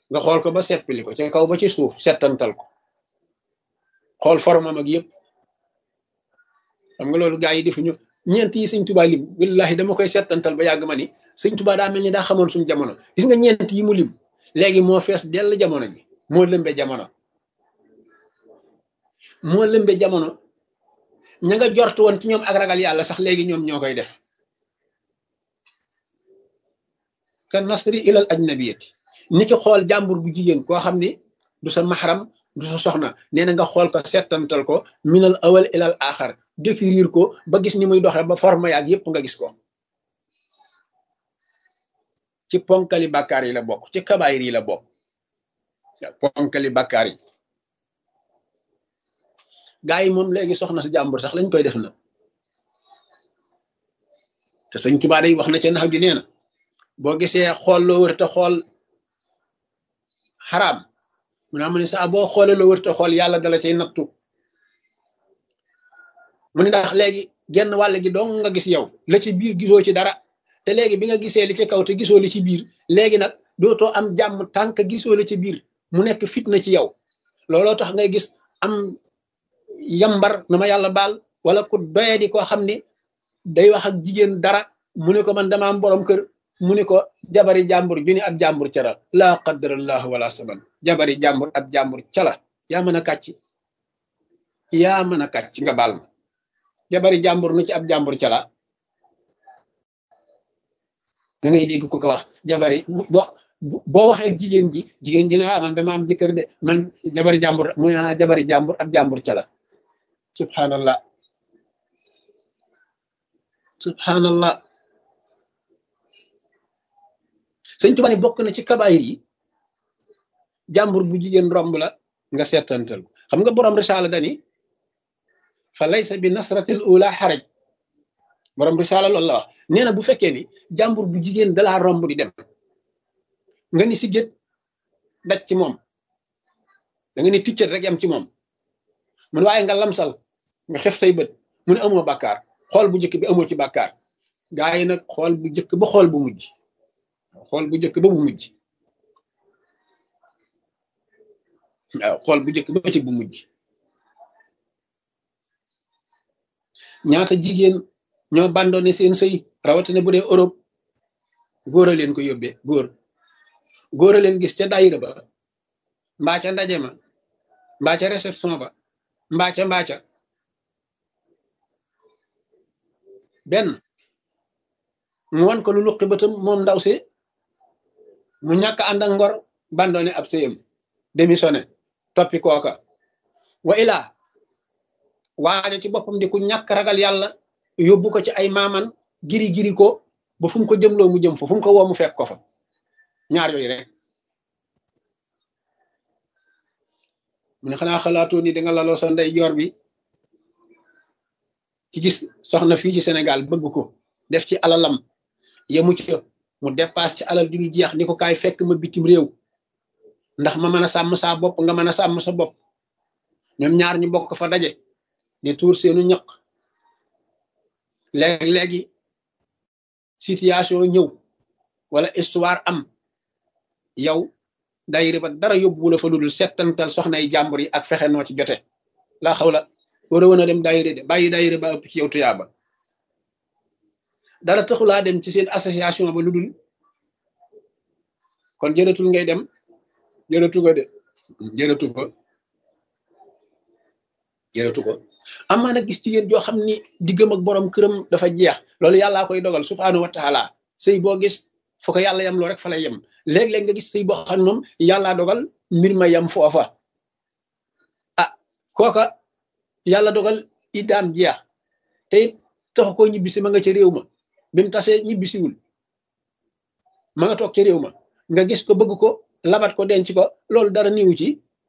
nga xool ko ba seppili ko ca kaw ba ci suuf settantal ko xool formam ak yëpp xam nga loolu gaa yi defuñu ñeent yi sëñ Tuubaa lim wallahi dama koy settantal ba yàgg ma ni sëñ Tuubaa daa mel ni daa xamoon suñu jamono gis nga ñeent yi mu lim léegi moo fees dell jamono ji moo lëmbe jamono moo lëmbe jamono ña nga jort woon ci ñoom ak ragal yàlla sax léegi ñoom ñoo koy def ka nasri ilal ajnabiyati ni ki xool jàmbur bu jigéen koo xam ni du sa maxaram du sa soxna nee na nga xool ko settantal ko minal awal ilal axar décrire ko ba gis ni muy doxee ba forme yaag yépp nga gis ko ci ponkali bàkkaar yi la bokk ci kabaayir yi la bokk ponkali bàkkaar yi gaa yi moom léegi soxna si jàmbur sax lañ koy def na te sëñ Tuubaa day wax na ca nax gi nee na boo gisee xool loo wër te xool xaraam mu naa mu ne saa boo xoolee loo wër te xool yàlla dala cay nattu mu ne ndax léegi genn wàll gi dong nga gis yow la ci biir gisoo ci dara te léegi bi nga gisee li ci kaw te gisoo li ci biir léegi nag dootoo am jàmm tànk gisoo li ci biir mu nekk fitna ci yow looloo tax ngay gis am yambar na ma yàlla baal wala ku doye di koo xam ni day wax ak jigéen dara mu ne ko man dama am borom kër mu ne ko jabari jàmbur ju ni ab jàmbur cara laa qadarallahu wala saban jabari jàmbur ab jàmbur cala yaa mën a kàcc yaa mën a kàcc nga baal ma jabari jàmbur nu ci ab jàmbur cala da ngay dégg ko ko wax jabari boo waxee jigéen ji ne man dama am jëkkër de man jabari jàmbur mu ne jabari jàmbur ab jàmbur cala subhanallah subhanallah sëñ Tuubaa ni bokk na ci kabaayir yi jàmbur bu jigéen romb la nga seetantal xam nga borom risaala dani fa laysa bi nasratil ula xaraj borom risaala loolu la wax nee na bu fekkee ni jàmbur bu jigéen dalaa romb di dem nga ni si gét daj ci moom da nga ni ticcat rek yam ci moom mun waaye nga lamsal nga xef say bët mu ne amoo bàkkaar xool bu njëkk bi amoo ci bàkkaar gaa yi nag xool bu njëkk ba xool bu mujj xool bu njëkk ba bu mujj waaw xool bu njëkk ba ci bu mujj ñaata jigéen ñoo bandoone seen sëy rawatina bu dee Europe góor a leen ko yóbbee góor a leen gis ca daayira ba mbaa ca ndaje ma mbaa ca réception ba mbaa ca benn mu wan ko lu luqi bëtam moom ndaw si mu ñàkk ànd ak ngor bandoone ab sëyam démissionné toppi kooka wa ilaa waaja ci boppam di ku ñàkk ragal yàlla yóbbu ko ci ay maaman giri ko ba fu mu ko jëmloo mu jëm fa fu mu ko woo mu fekk ko fa ñaar yooyu rek mu ne xanaa xalaatoo ni danga laloo sa ndey joor bi ci gis soxna fii ci Sénégal bëgg ko def ci alalam yemu ci mu dépasse ci alal ju dul jeex ni ko kaay fekk ma bitim réew ndax ma mën a sàmm saa bopp nga mën a sàmm sa bopp ñoom ñaar ñu bokk fa daje di tuur seenu ñaq léegi situation ñëw wala histoire am yow daayira ba dara yóbbu la fa lu dul settantal soxna yi jàmbur yi ak fexe noo ci jote laa xaw la war a woon a dem daayira de bàyyi daayira ba ëpp ci yow tuyaaba dara taxulaa dem ci seen association ba lu dul kon jërëtul ngay dem jërëtu ko amaa nag gis jigéen joo xam ni diggam ak borom këram dafa jeex loolu yàllaa koy dogal subhaanahu wa taala sëy boo gis foo ko yàlla yem loo rek fa lay yem léeg-léeg nga gis sëy boo xam ne moom yàllaa dogal mbir ma yem foofa ah kooka yàlla dogal iddaam jeex te it taxu koo ñibbisi ma nga ca réew ma bi mu tasee ñibbisiwul ma nga toog ca réew ma nga gis ko bëgg ko labat ko denc ko loolu dara niwu ci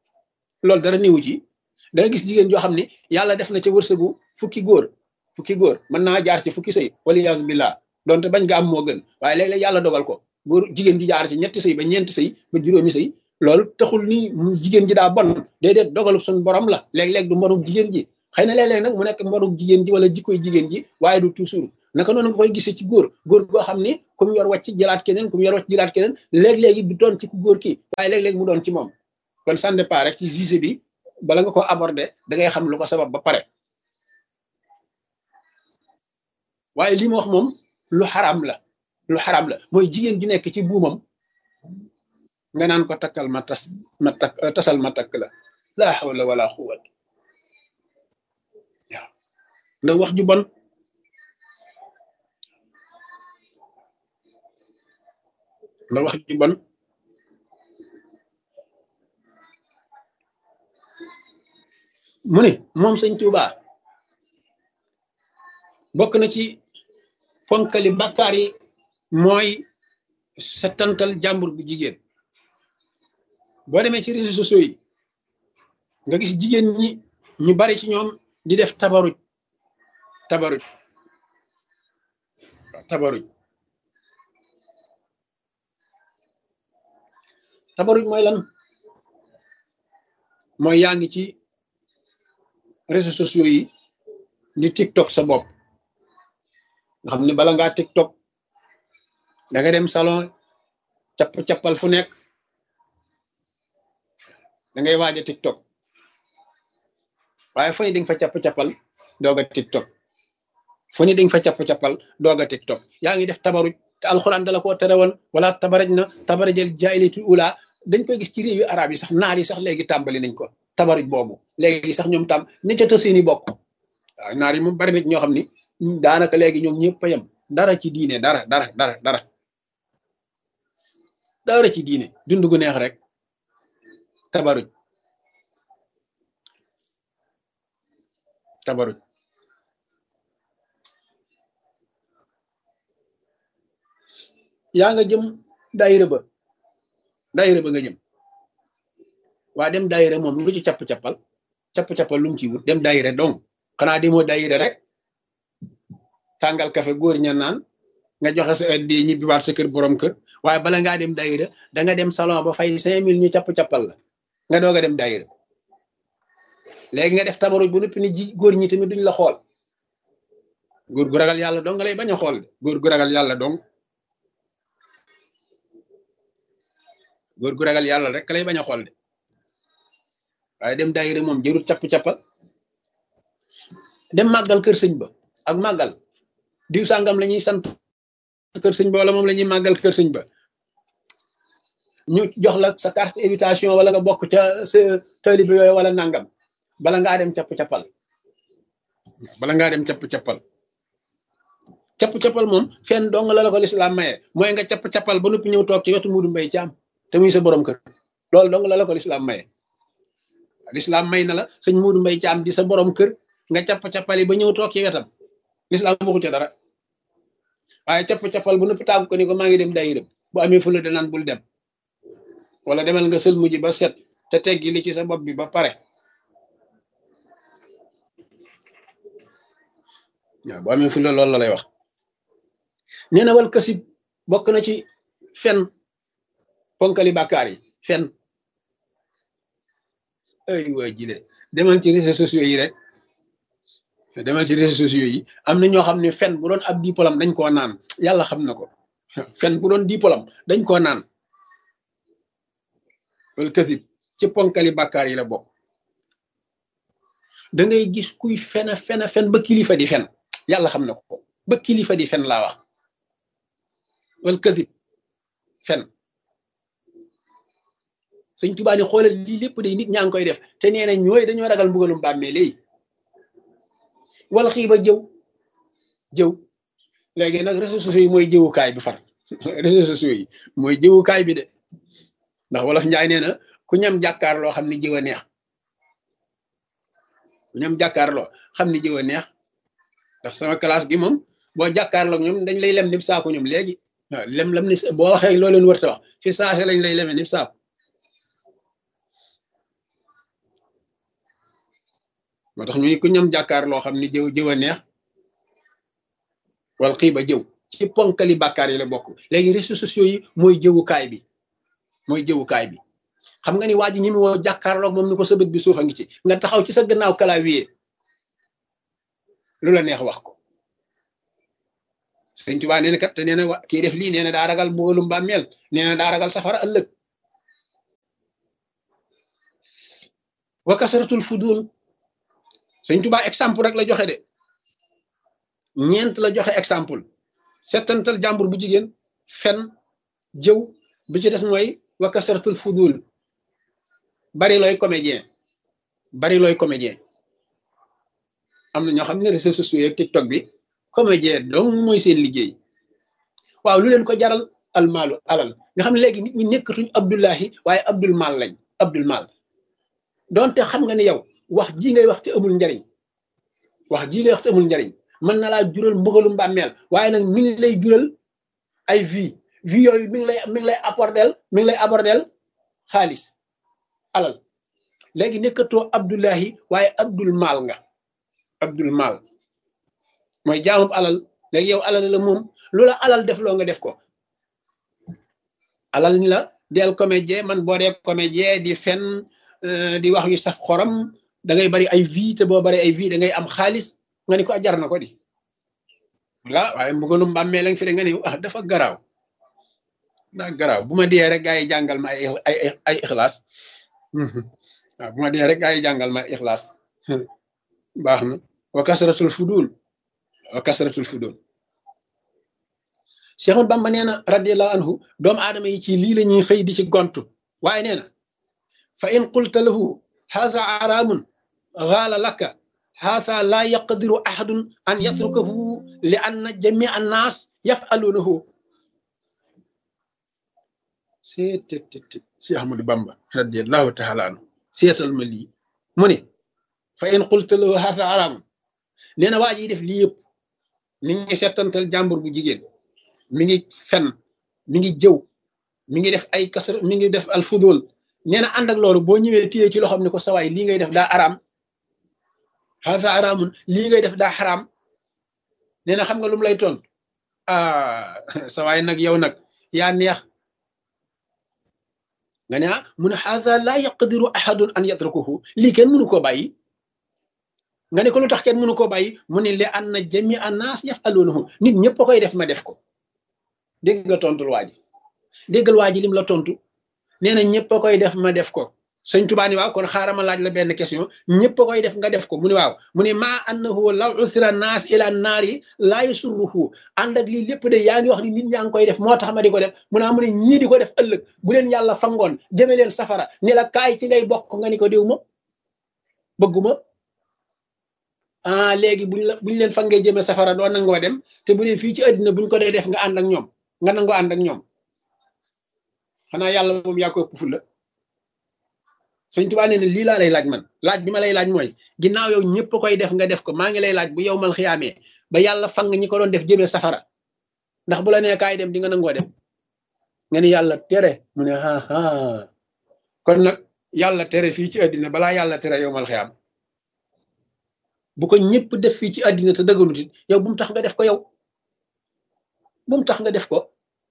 da nga gis jigéen joo xam ne yàlla def na ca wërsëgu fukki góor mën naa jaar ci fukki sëy wala yaasu billah donte bañ nga am moo gën waaye léeg-léeg yàlla dogal ko góor jigéen ji jaar ci ñetti sëy ba ñeenti sëy ba juróomi sëy loolu taxul ni jigéen ji daa bon déedéet dogalu suñu borom la léeg-léeg du mbarug jigéen ji xëy na léeg-léeg nag mu nekk mbarug jigéen ji wala jikkoy jigéen ji waaye du toujours naka noonu nga koy gisee ci góor goo xam ni ku mu yor wàcc jëlaat keneen ku mu yor wàcc jëlaat keneen léeg-léegi du doon ci ku góor ki waaye léeg-léegi mu doon ci moom kon ça dépend rek ci juge bi bala nga ko aborder da ngay xam lu ko sabab ba pare waaye li ma wax moom lu xaraam la mooy jigéen ji nekk ci buumam nga naan ko takkal ma tas ma takk tasal ma takk la laa hawla wala quwwata waaw ndax wax ju bon ndax wax ju bon mu ne moom sëñ Tuubaa bokk na ci fonkali bàkkaar yi mooy setantal jàmbur bu jigéen boo demee ci réseaux sociaux yi nga gis jigéen ñi ñu bari ci ñoom di def tabaruj mooy lan mooy yaa ngi ci réseaux sociaux yi di TikTok sa bopp nga xam ne bala ngaa TikTok da nga dem salon cappal fu nekk da ngay waaj a TikTok waaye fu ne di nga fa cappal doog a TikTok fu ne di nga fa cappal doog a TikTok yaa ngi def tabaruj te alxuraan dala koo tere woon wala tabaraj na tabarajal jaahiliyatul ula dañ koy gis ci réew yu arab yi sax naar yi sax léegi tàmbali nañ ko tabaruj boobu léegi sax ñoom tam ne ca ta seeni bokk waaw naar yi moom bari na ñoo xam ni daanaka léegi ñoom ñëpp a yem dara ci diine dara ci diine dund gu neex rek tabaruj yaa nga jëm daayira ba nga jëm waa dem daayira moom lu ci capp-cappal lu mu ci wut dem daayira donc xanaa di moo daayira rek tàngal kafe góor ña naan nga joxe sa addi ñibbi waat sa kër borom kër waaye bala ngaa dem daayira da nga dem salon ba fay 5000 ñu capp-cappal la nga doog a dem daayira léegi nga def tabaruj bu noppi ni góor ñi tamit duñ la xool góor gu ragal yàlla dong nga lay bañ a xool de góor gu ragal yàlla dong góor gu ragal yàlla rek lay bañ a xool de waaye dem daayira moom jërul capp-cappal dem màggal kër sëñ ba ak màggal diw sàngam la ñuy sant kër sëñ ba wala moom la ñuy màggal kër sëñ ba ñu jox la sa carte invitation wala nga bokk ca sa taalibe yooyu wala nangam bala ngaa dem capp-cappal moom fenn dong la ko lislaam maye mooy nga capp-cappal ba noppi ñëw toog ci wetu Muudu Mbay Caam te muy sa borom kër loolu dong la ko lislaam maye lislaam may na la sëñ Muudu Mbay Caam di sa borom kër nga capp-cappali ba ñëw toog ci wetam lislaam waxu ca dara waaye capp-cappal bu noppi tàggu ko ni ko maa ngi dem daayira bu amee fula danaan bul dem wala demal nga sël mujj ba set te teggi li ci sa bopp bi ba pare waaw bu amee fula loolu la lay wax nee na wal kasib bokk na ci fen ponkali bàkkaar yi fen ay waa jile demal ci réseaux sociaux yi rek am na ñoo xam ne fen bu doon ab diplôme dañ koo naan yàlla xam na ko fen bu doon diplôme dañ koo naan wal kasib ci ponkali bàkkaar yi la bokk da ngay gis kuy fen ba kilifa di fen yàlla xam na ko ba kilifa di fen laa wax wal kasib fen Sëñ Tuubaa ni xoolal lii lépp day nit ñaa ngi koy def te nee na ñooy dañoo ragal mbugalum bàmmee léegi wal xiiba jëw léegi nag réseaux sociaux yi mooy jëwukaay bi far réseaux sociaux yi mooy jëwukaay bi de ndax wolof njaay nee na ku ñam jàkkaarloo xam ni jëw a neex ndax sama classe gi moom boo jàkkaarloo ñoom dañ lay lem nib saako ñoom léegi waaw lem ni boo waxee loo leen wërta wax fi saase lañ lay leme nib saako moo tax ñu ku ñam jàkkaarloo xam ni jëw a neex wal xiiba jëw ci ponkali bàkkaar yi la bokk léegi réseaux sociaux yi mooy jëwukaay bi xam nga ni waa ji ñi mu woo jàkkaarloog moom ni ko sa bët bi suufa ngi ci nga taxaw ci sa gannaaw clavier lu la neex wax ko Sëñ Tuubaa nee na kat te nee na kii def lii nee na daa ragal mbugalum bàmmeel nee na daa ragal safara ëllëg. wa kasratul fudul Sëñ Tuubaa exemple rek la joxe de ñeent la joxe exemple settantal jàmbur bu jigéen fen jëw bi ci des mooy wa kasratul fudul bari looy comédien bari looy comédien am na ñoo xam ne réseaux sociaux yeeg TikTok bi comédien donc mooy seen liggéey waaw lu leen ko jaral almaalu alal nga xam ne léegi nit ñi nekkatuñ Abdullahi waaye Abdul Maal lañ Abdul Maal donte xam nga ne yow wax ji ngay wax te amul njariñ wax ji ngay wax te amul njariñ mën na laa jural mbugalum bàmmeel waaye nag mi ngi lay jural ay vie yooyu mi ngi lay abordel xaalis alal léegi nekkatoo Abdullahi waaye Abdul Maal nga Abdul Maal mooy jaamub alal léegi yow alal la moom loola alal def loo nga def ko alal ni la del comédien man boo dee comédien di fen di wax yu saf xorom da ngay bari ay vie te boo bari ay vie da ngay am xaalis nga ni ko jar na ko di wala waaye mbugalum bàmmee lañ fi de nga ni dafa garaaw daa garaaw bu ma dee rek gaa yi jàngal ma ay ixlaas waaw bu ma dee rek gaa yi jàngal ma ixlaas baax na wa kasratul fudul wa kasratul fudul Cheikh Bamba nee na radiyallahu anhu doomu aadama yi ci lii la ñuy xëy di ci gontu waaye nee na fa in qulta lahu haadha araamun gaala laka haadha laa yaqdiru ahadun an yatrukahu li anna jamia annaas yafaluunahu seetet Cheikh Ahmadou Bamba radiyallahu taala anhu seetal ma lii mu ne fa in qulta lahu haadha araamun nee na waa ji def lii yëpp mi ngi settantal jàmbur bu jigéen mi ngi fen mi ngi jëw mi ngi def ay kasar mi ngi def alfudul nee na ànd ak loolu boo ñëwee téye ci loxoom ne ko sawaay lii ngay def daa araam haza araamun lii ngay def daa xaraam nee na xam nga lu mu lay toon sawaay nag yow nag yaa neex nga ne mu ne haza laa yaqdiru ahadun an yatrukuhu lii kenn mënu koo bàyyi nga ne ko lu tax kenn mënu koo bàyyi mu ne li anna jamia annaas yafaluunahu nit ñëpp a koy def ma def ko dégg nga tontul waa ji déggal waa ji lim la tontu nee na ñëpp a koy def ma def ko sëñ Tuubaa ni waaw kon xaaral ma laaj la benn question ñëpp a koy def nga def ko mu ne waaw mu ne maa annahu law usira naas ila naari laa yasurruhu ànd ak lii lépp de yaa ngi wax ni nit ñaa ngi koy def moo tax ma di ko def mu ne mu ne ñii di ko def ëllëg bu leen yàlla fangoon jëme leen safara ne la kaay ci ngay bokk nga ni ko diw ma bëgguma léegi buñ leen fangee jëme safara doo nangoo dem te bu dee fii ci àddina buñ ko dee def nga ànd ak ñoom nga nangoo ànd ak ñoom xanaa yàlla moom yaa ko ëpp fulla Sëñ Tuubaa nee na lii laa lay laaj man laaj bi ma lay laaj mooy ginnaaw yow ñëpp koy def nga def ko maa ngi lay laaj bu yow mal xiyaamee ba yàlla fang ñi ko doon def jëmee safara ndax bu la nee kaay dem di nga nangoo dem nga ni yàlla tere mu ne kon nag yàlla tere fii ci àddina balaa yàlla tere yow mal xiyaam bu ko ñëpp def fii ci àddina te dëgganut it yow bu mu tax nga def ko yow bu mu tax nga def ko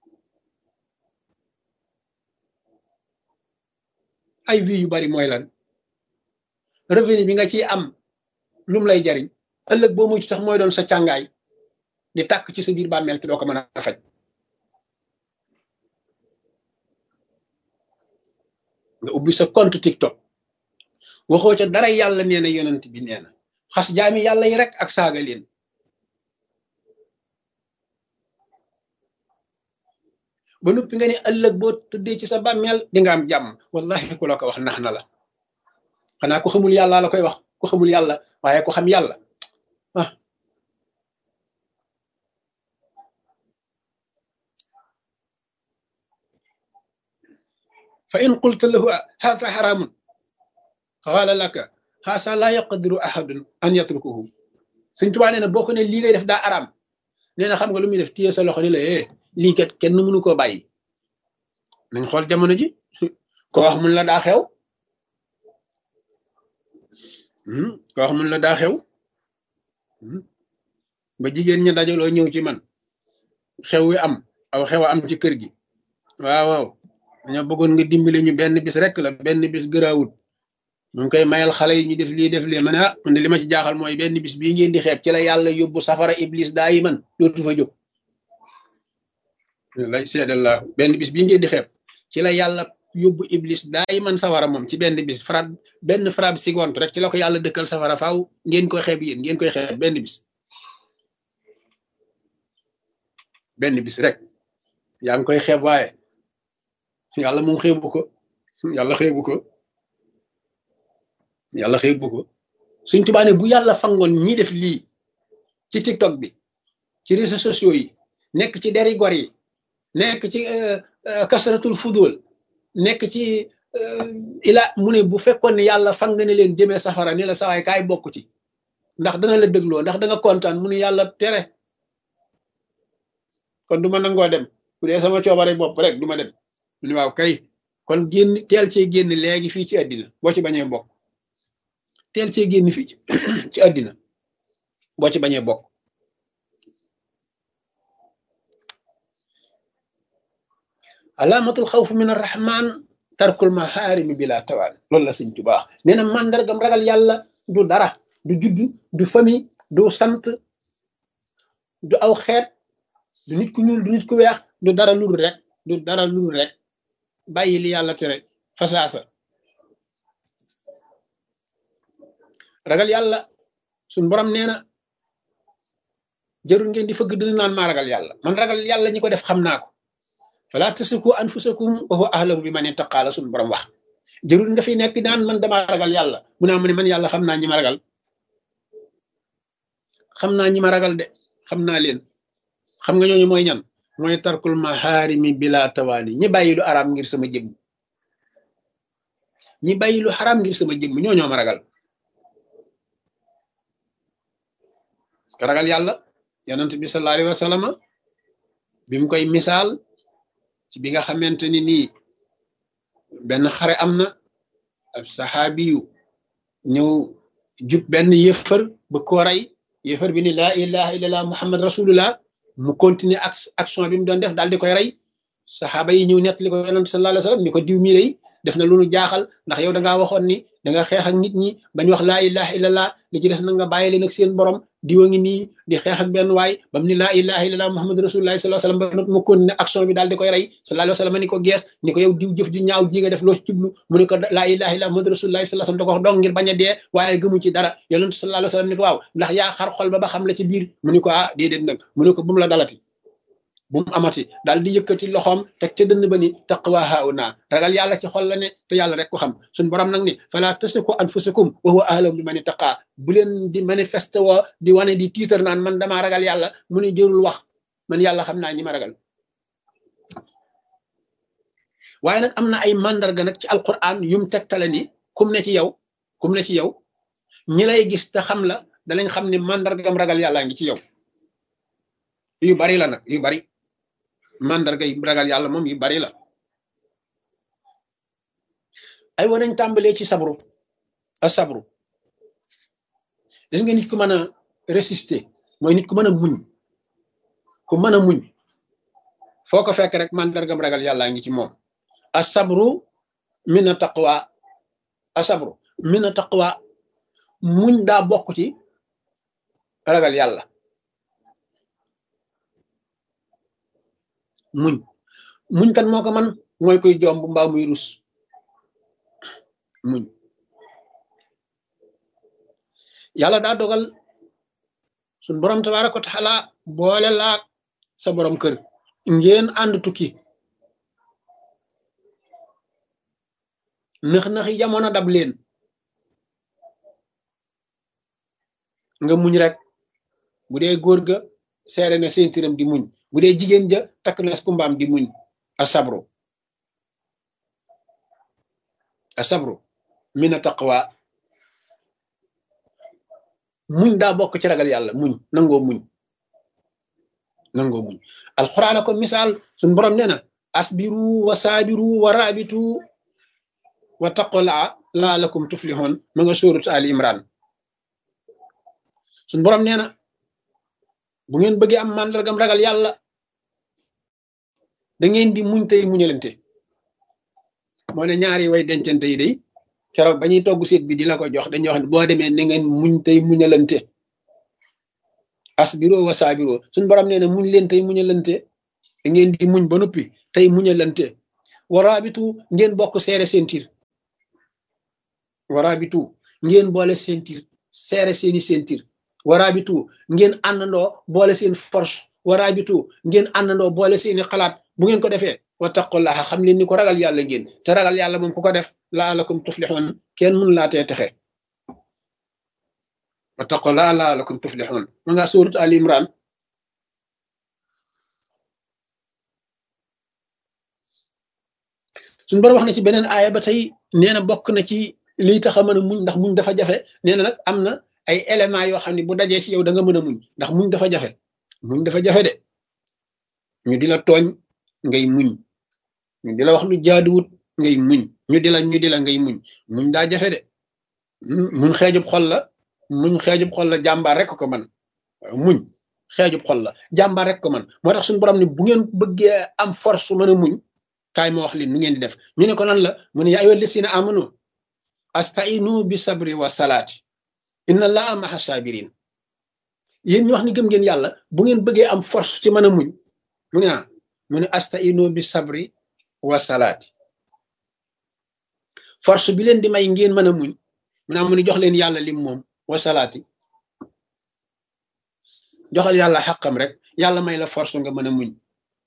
ay vie yu bari mooy lan revenu bi nga ciy am lum lay jariñ ëllëg boo mucc sax mooy doon sa càngaay di tàkk ci sa biir bàmmeel te doo ko mën a faj nga ubbi sa compte TikTok waxoo ca dara yàlla nee na yonent bi nee na xas jaami yàlla yi rek ak saaga leen ba noppi nga ne ëllëg boo tëddee ci sa bàmmeel di nga am jàmm wallahi ku la ko wax nax na la xanaa ko xamul yàlla la koy wax ko xamul yàlla waaye ko xam yàlla fa in qulta lahu haadha xaraamun qaala laka haasa laa yaqdiru ahadun an yatrukuhu Sëñ Tuubaa nee na boo ko ne lii ngay def daa araam nee na xam nga lu muy def téye sa loxo ni la lii kat kenn mënu koo bàyyi nañ xool jamono ji ko wax mun la daa xew ko wax mun la daa xew ba jigéen ña dajaloo ñëw ci man xew wi am aw xew a am ci kër gi waaw dañoo bëggoon nga dimbali ñu benn bis rek la benn bis gëraawut mu ngi koy mayal xale yi ñu def lii def lii ma ne man li ma ci jaaxal mooy benn bis bii ngeen di xeeb ci la yàlla yóbbu safara iblis daa yi man dootu fa jóg lay seedal la benn bis bii ngeen di xeeb ci la yàlla yóbbu iblis daay man safara moom ci benn bis benn frappe seconde rek ci la ko yàlla dëkkal safara faaw ngeen koy xeeb yéen ngeen koy xeeb benn bis rek yaa ngi koy xeeb waaye yàlla moom xeebu ko yàlla xeebu ko yàlla xeebu ko suñ tubaane bu yàlla fangoon ñi def lii ci TikTok bi ci réseaux sociaux yi nekk ci deri gor yi nekk ci kasratul fudul nekk ci ila mu ne bu fekkoon ne yàlla fang ne leen jëmee safara ni la sawaay kaay bokk ci ndax dana la bégloo ndax da nga kontaan mu ne yàlla tere kon du ma nangoo dem bu dee sama coobare bopp rek du ma dem mu ne waaw kay kon génn teel cee génn léegi fii ci àddina boo ci bañee bokk teel cee génn fii ci àddina boo ci bañee bokk alaamatul xawf min arrahman tarkul maharimi bila tawaan loolu la sëñ Tuubaa nee na màndargam ragal yàlla du dara du judd du famille du sant du aw xeet du nit ku ñuul du nit ku weex du dara lul rek bàyyi li yàlla tere fasaasa ragal yàlla suñ borom nee na jarul ngeen di fëgg dina naan maa ragal yàlla man ragal yàlla ñi ko def xam naa ko fala tasiku anfusakum wa huwa ahlamu bi man ittaqa la suñ borom wax jarul nga fi nekk naan man dama ragal yàlla mu naa mu ne man yàlla xam naa ñi ma ragal de xam naa leen xam nga ñooñu mooy ñan mooy tarkul maharimi bila tawaani ñi bàyyi lu araam ngir sama jëmm ñi bàyyi lu xaraam ngir sama jëmm ñoo ma ragal parce que ragal yàlla yonent bi sallallahu alayhi wa sallam bi mu koy misaal ci bi nga xamante ni nii benn xare am na ab saxaabi yu ñëw jub benn yëfër ba ko rey yëfër bi ni laa ilaha illallah muhammad rasulullah mu continuer action bi mu doon def daal di koy rey saxaaba yi ñëw nettali ko yonent sallallahu alayhi wa sallam ni ko diw mii day def na lu nu jaaxal ndax yow da ngaa waxoon ni da nga xeex ak nit ñi bañ wax laa ilaha illallah li ci des na nga bàyyi leen ak seen borom diwa ngi nii di xeex ak benn waay bam ni laa ilaha illallah muhammad rasulullah sallallahu alayhi wa sallam ba nag mu continuer action bi daal di koy rey sallallahu alayhi wa sallam ni ko gees ni ko yow diw jëf ju ñaaw ji nga def loo ci jublu mu ne ko laa ilaha illallah muhammad rasulullah sallallahu alayhi wa sallam da ko wax dong ngir bañ a dee waaye gëmu ci dara yonent sallallahu alayhi wa sallam ni ko waaw ndax yaa xar xol ba xam la ci biir mu ni ko ah déedéet nag mu ne ko bu mu la dalati bu mu amati daal di yëkkati loxoom teg ca dënn ba ni taqwa hauna ragal yàlla ci xol la ne te yàlla rek ko xam suñ borom nag ni fala tasiku anfusakum wa huwa ahlam bi man ittaqa bu leen di manifester woo di wane di tiitar naan man damaa ragal yàlla mu ni jërul wax man yàlla xam naa ñi ma ragal waaye nag am na ay mandarga nag ci alquran yum tegtale ni kum ne ci yow ñi lay gis te xam la danañ xam ni mandargam ragal yàllaa ngi ci yow yu bari la nag yu bari mandarga yi ragal yàlla moom yu bari la ay war nañ tàmbalee ci sabru gis nga nit ku mën a résister mooy nit ku mën a muñ foo ko fekk rek mandargam ragal yàlla ngi ci moom asabru mina taqwa muñ daa bokk ci ragal yàlla muñ kan moo ko man mooy koy jomb mbaa muy rus muñ yàlla daa dogal suñ borom tabaaraka wa taala boole laak sa borom kër ngeen ànd tukki nëx-nëxi jamono dab leen nga muñ rek bu dee góor ga seere na seentiram di muñ bu dee jigéen ja takk na kumbaam di muñ asabru mina taqwa muñ daa bokk ci ragal yàlla muñ nangoo muñ alxuraan ko misaal suñ borom nee na asbiru wa saabiru wa raabitu wa taqulaa laalakum tuflihun ma nga sóorat Ali Imran suñ borom nee na bu ngeen bëggee am màndargam ragal yàlla da ngeen di muñ tey muñalante moo ne ñaari way dencante yi day keroog ba ñuy togg seet bi di la ko jox dañuy wax ne boo demee na ngeen muñ tey muñalante asbiro wa saabiro suñ borom nee na muñ leen tey muñalante ngeen di muñ ba noppi tey muñalante waraabitu ngeen bokk seere seen tiir waraabitu ngeen boole seen tiir seere seeni seen tiir waraabitu ngeen àndandoo boole seen force waraabitu ngeen àndandoo boole seeni xalaat bu ngeen ko defee wattaqullaha xam leen ni ko ragal yàlla ngeen te ragal yàlla moom ku ko def laalakum tuflixoon kenn mun laa tee texe wattaqullaha laalakum tuflixoon ma nga suurat al imran suñu borom wax na ci beneen aaya ba tey nee na bokk na ci lii tax a mën a muñ ndax muñ dafa jafe nee na nag am na ay éléments yoo xam ne bu dajee ci yow da nga mën a muñ ndax muñ dafa jafe muñ dafa jafe de ñu di la tooñ ngay muñ ñu di la wax lu jaaduwut ngay muñ ñu di la ngay muñ muñ daa jafe de muñ xeejub xol la muñ xeejub xol la jàmbaar rek ko man muñ xeejub xol la jàmbaar rek ko man moo tax suñu borom ne bu ngeen bëggee am force su mën a muñ kaay ma wax leen nu ngeen di def ñu ne ko lan la mu ne yaa ayyuhal lazina amanu astainu bi sabri wa salaati inna allaha ma'a sabirin yéen ñu wax ni gëm ngeen yàlla bu ngeen bëggee am force ci mën a muñ mu ne astainu bi sabri wa salaati force bi leen di may ngeen mën a muñ mu ne jox leen yàlla lim moom wa salaati joxal yàlla xaqam rek yàlla may la force nga mën a muñ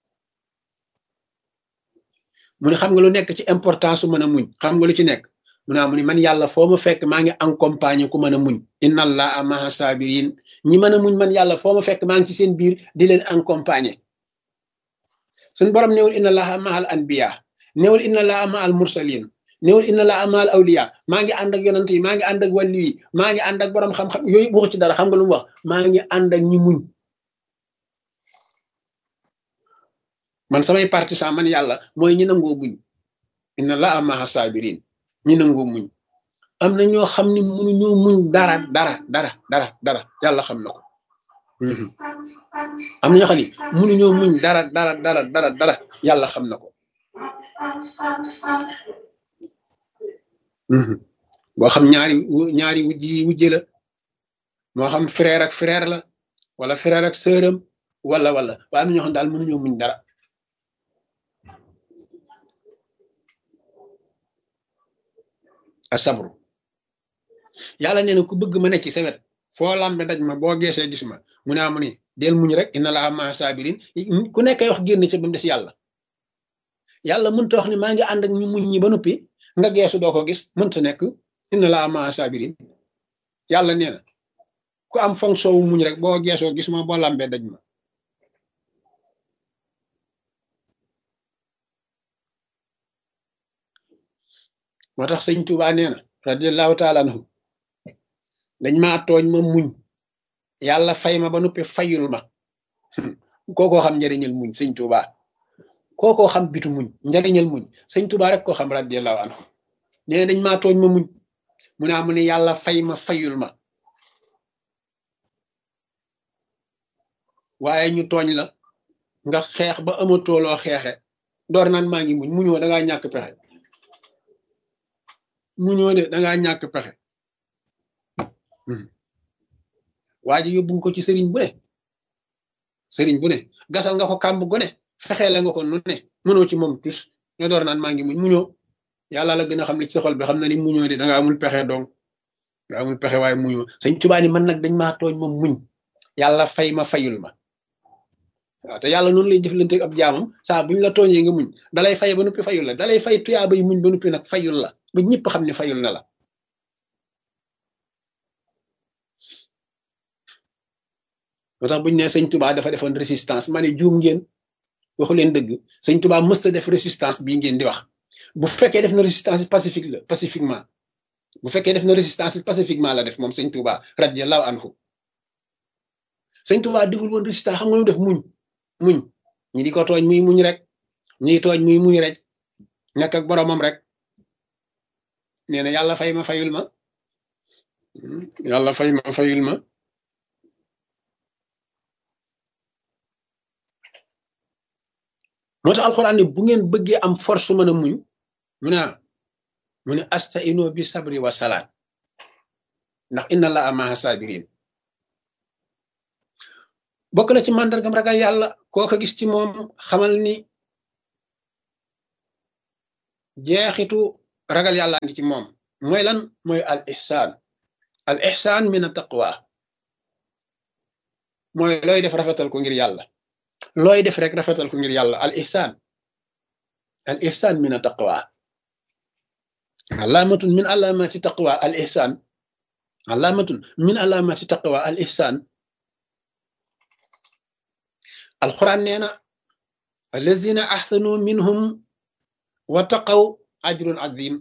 mu ne xam nga lu nekk ci importance su mën a muñ xam nga lu ci nekk mu ne man yàlla foo ma fekk maa ngi accompagné ku mën a muñ inna allaha ma'a sabirin ñi mën a muñ man yàlla foo ma fekk maa ngi ci seen biir di leen accompagné suñ borom néewul inna allaha ma'al anbiya néewul inna allaha ma'al mursalin néewul inna allaha ma'al awliya maa ngi ànd ak yonant yi maa ngi ànd ak wàllu yi maa ngi ànd ak borom xam-xam yooyu waxu ci dara xam nga lu mu wax maa ngi ànd ak ñi muñ man samay partisan man yàlla mooy ñi nangoo muñ inna allaha ma'a sabirin ñi nangoo muñ am na ñoo xam ne mënuñoo muñ dara yàlla xam na ko am na ñoo xam ne mënuñoo muñ dara yàlla xam na ko boo xam ñaari wujje la moo xam frère ak frère la wala frère ak sœuram wala waaye am na ñoo xam daal mënuñoo muñ dara asabru yàlla nee na ku bëgg ma ne ci sa wet foo lambe daj ma boo geesee gis ma mu ne del muñ rek inna laa ma'a sabirin ku nekk wax génn ci ba mu des yàlla mënta wax ni maa ngi ànd ak ñu muñ ñi ba noppi nga geesu doo ko gis mënta nekk inna laa ma'a sabirin yàlla nee na ku am fonction wu muñ rek boo geesoo gis ma boo lambee daj ma moo tax sëñ Tuubaa nee na radiyallahu taala anhu dañ maa tooñ ma muñ yàlla fay ma ba noppi fayul ma kookoo xam njariñal muñ sëñ Tuubaa kookoo xam bitu muñ njariñal muñ sëñ Tuubaa rek koo xam radiyallahu anhu nee dañ maa tooñ ma muñ mu ne yàlla fay ma fayul ma waaye ñu tooñ la nga xeex ba amatoo loo xeexe door naan maa ngi muñ muñoo dangaa ñàkk pexe muñoo de dangaa ñàkk pexe waa ji yóbbu nga ko ci sëriñ bu ne gasal nga ko kàmb gu ne fexee la nga ko nu ne mënoo ci moom tus nga door naan maa ngi muñoo yàlla la gën a xam li ci sa xol bi xam na ni muñoo de danga amul pexe donc nga amul pexe waaye muñoo sëñ Tuubaa ni man nag dañ maa tooñ ma muñ yàlla fay ma fayul ma waaw te yàlla noonu lay jëflante ab jaamam saa buñ la tooñee nga muñ dalay fay ba noppi fayul la dalay fay tuyaa bay muñ ba noppi nag fayul la ba ñëpp xam ne fayul na la moo tax buñ ne sëñ Tuubaa dafa defoon résistance ma ne juum ngeen waxu leen dëgg sëñ Tuubaa mësta def résistance bii ngeen di wax bu fekkee def na résistance pacifique la pacifiquement bu fekkee def na résistance pacifiquement la def moom sëñ Tuubaa radiyallahu anhu sëñ Tuubaa deful woon résistance xam nga lu def muñ ñi di ko tooñ muy muñ rek ñi tooñ muy muñ rek nekk ak boromam rek nee na yàlla fay ma fayul ma yàlla fay ma fayul ma moo tax alxuraan ne bu ngeen bëggee am force mën a muñ mu ne astaino bi sabri wa salaat ndax inna allaha ma'a sabirin bokk na ci màndargam ragal yàlla koo ko gis ci moom xamal ni jeexitu ragal yàlla ngi ci moom mooy lan mooy al ihsaan min a taqwa mooy looy def rafetal ko ngir yàlla looy def rek rafetal ko ngir yàlla al ihsaan min a taqwa alaamatun min alaamati taqwa al ihsaan alaamatun min alaamati taqwa al ihsaan alquran nee na allazina ahsanu minhum wa taqaw ajrun azim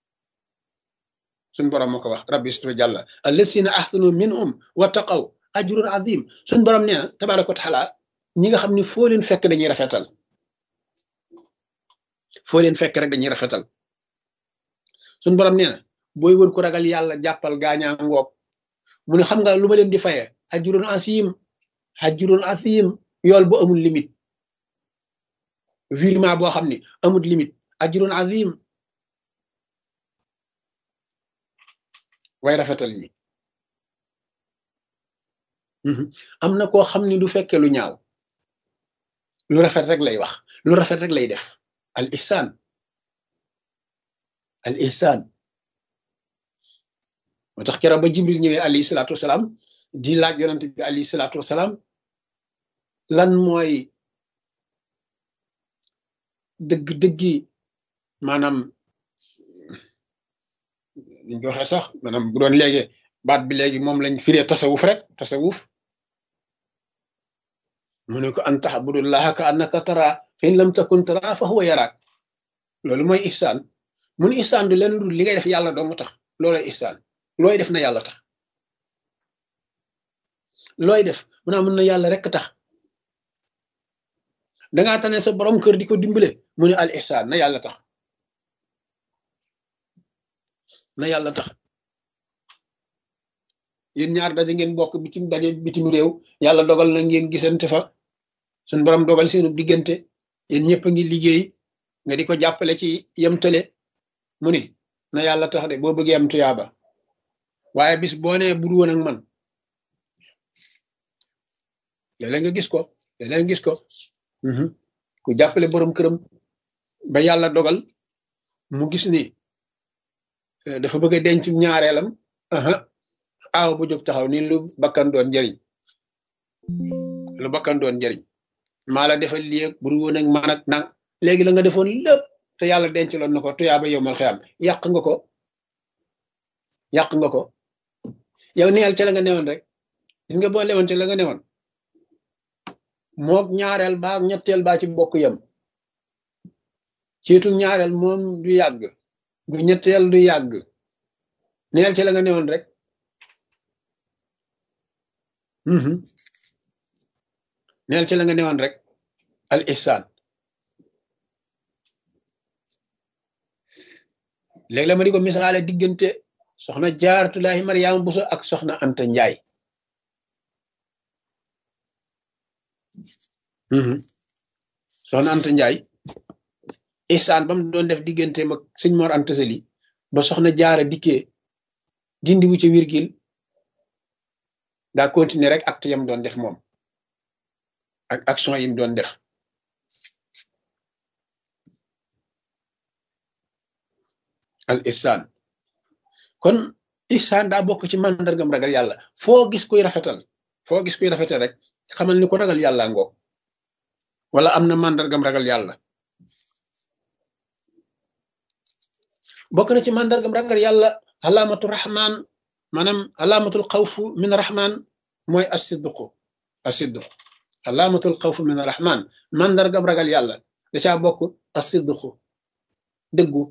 suñ borom moo ko wax rabbi istu jàlla allazina ahsanu minhum wa taqaw ajrun azim suñ borom nee na tabaraka wa taala ñi nga xam ne foo leen fekk dañuy rafetal foo leen fekk rek dañuy rafetal suñ borom nee na booy wër ko ragal yàlla jàppal gaañaa ngoog mu ne xam nga lu ma leen di faye ajrun azim yool bu amul limite virement boo xam ne amul limite ajrun azim way rafetal ñi am na koo xam ne du fekke lu ñaaw lu rafet rek lay wax lu rafet rek lay def al ihsaan moo tax keroog ba jibril ñëwee alayhi salaatu wasalaam di laaj yonent bi alayhi salaatu wasalaam lan mooy dëgg-dëggi maanaam liñ ko waxee sax maanaam bu doon léegi baat bi léegi moom lañ firee tasawuf rek tasawuf mu ne ko an ta'budullaha ka annaka tara fa in lam takun tara fa huwa yaraak loolu mooy ihsaan mu ne ihsaan du leen dul li ngay def yàlla dong tax loolay ihsaan looy def na yàlla tax looy def mu naa mën na yàlla rek tax dangaa tane sa borom kër di ko dimbale mu ne al ihsaan na yàlla tax na yàlla tax yéen ñaar daje ngeen bokk bitim réew yàlla dogal na ngeen gisante fa suñ borom dogal seenu diggante yéen ñëpp a ngi liggéey nga di ko jàppale ci yemtale mu ni na yàlla tax de boo bëggee am tuyaaba waaye bis boo nee bur woon ak man léeg-léeg nga gis ko ku jàppale borom këram ba yàlla dogal mu gis ni dafa bëgg a denc ñaareelam aaw bu jóg taxaw ni lu bakkan doon njariñ maa la defal lii ak bur woon ak man ak nang léegi la nga defoon lépp te yàlla denc loon na ko tuyaaba yow mal xiyam yàq nga ko yow neel ca la nga newoon rek gis nga boo lewoon ca la nga newoon mook ñaareel baa ñetteel baa ci bokk yem ceetu ñaareel moom du yàgg gu ñetteel du yàgg neel ca la nga newoon rek neel ca la nga newoon rek al ihsaan léegi la ma di ko misaale diggante soxna Jaaratulaahi Mariyaama Buso ak soxna Anta Njaay soxna Anta Njaay ihsaan ba mu doon def diggante mag sëñ Mor Anta Sali ba soxna Jaara dikkee dindiwu ci virgule daa continuer rek acte yam doon def moom ak action yim doon def al ihsaan kon ihsaan daa bokk ci màndargam ragal yàlla foo gis kuy rafetal rek xamal ni ko ragal yàlla ngoog wala am na màndargam ragal yàlla bokk na ci màndargam ragal yàlla alaamatu rahman maanaam alaamatul xawfu min rahman mooy asidqu alaamatul xawfu min rahman màndargam ragal yàlla da caa bokk asidqu dëggu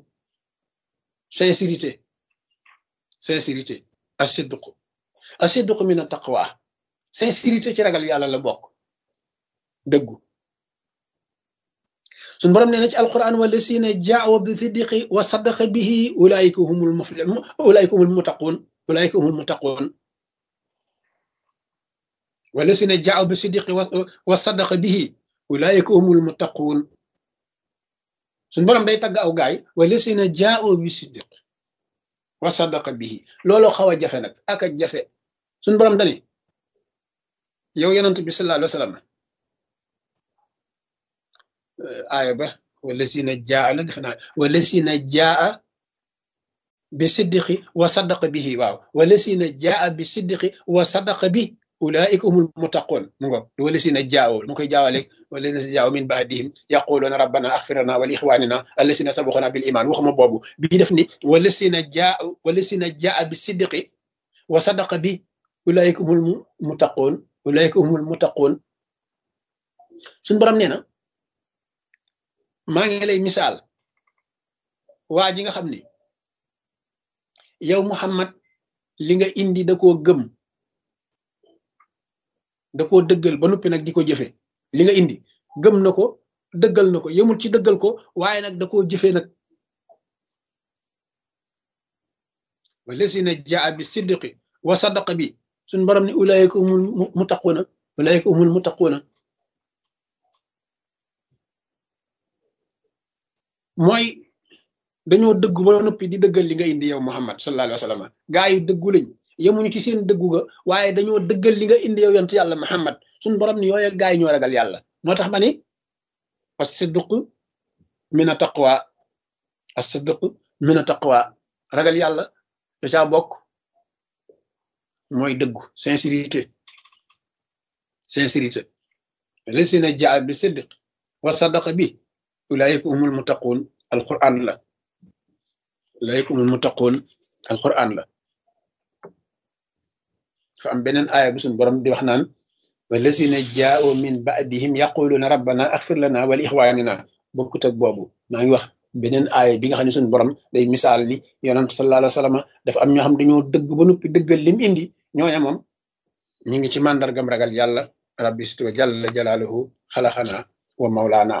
sincérité asidqu min taqwa sincérité ci ragal yàlla la bokk dëggu suñu borom nee na ci alquran wallasina jaaw bi sidqi wa sadaqa bihi ulaika humul muflihun ulaika humul muttaqun wallasina jaaw bi sidqi wa sadaqa bihi ulaika humul muttaqun suñu borom day tagg aw gaay wallasina jaaw bi sidqi wa sadaqa bihi looloo xaw a jafe nag ak a jafe suñu borom dani yow yonent bi sallallahu alayhi wa sallam aaya ba wala si na jaa la defe naa wala si na jaa bi siddiqi wa sadaqa bihi waaw wala si na jaa bi siddiqi wa sadaqa bi ulaika humul muttaqun mu ngo wala si na jaaw mu koy jaawale wala si jaaw min baadihim yaquluna rabbana aghfir lana wa li ikhwanina alladhina sabaquna bil iman waxuma boobu bii def ni wala si na jaa bi siddiqi wa sadaqa bi ulaika humul muttaqun ulaika humul muttaqun suñu borom nee na maa ngi lay misaal waa ji nga xam ni yow Muhammad li nga indi da koo gëm da koo dëggal ba noppi nag di ko jëfe li nga indi gëm na ko dëggal na ko yemul ci dëggal ko waaye nag da koo jëfe nag walazina jaa bi siddiqi wa sadaqa bi suñ borom ni ulaayika humul muttaquuna ulaayika humul muttaquuna mooy dañoo dëggu ba noppi di dëggal li nga indi yow Muhammad sallallahu alayhi wa sallam gaa yi dëggu lañ yemuñu ci seen dëggu ga waaye dañoo dëggal li nga indi yow yonent yàlla Muhammad suñ borom ni yooye gaa yi ñoo ragal yàlla moo tax ma ni as-sidq min at-taqwa as-sidq min at-taqwa ragal yàlla da caa bokk mooy dëggu sincérité lasina jaa bi sidq wa sadaqa bi ulaayika humul muttaqun alquran la ulaayika humul muttaqun alquran la fa am beneen aaya bu suñ borom di wax naan wallasina jaa'u min ba'dihim yaquluna rabbana aghfir lana wa li ikhwanina bokkut ak boobu maa ngi wax beneen aaya bi nga xam ne suñ borom day misaal ni yonent sallallahu alayhi wa sallam dafa am ñoo xam dañoo dëgg ba noppi dëggal lim indi ñooña moom ñi ngi ci màndargam ragal yàlla rabbi situ jalla jalaaluhu xalaxana wa mawlaana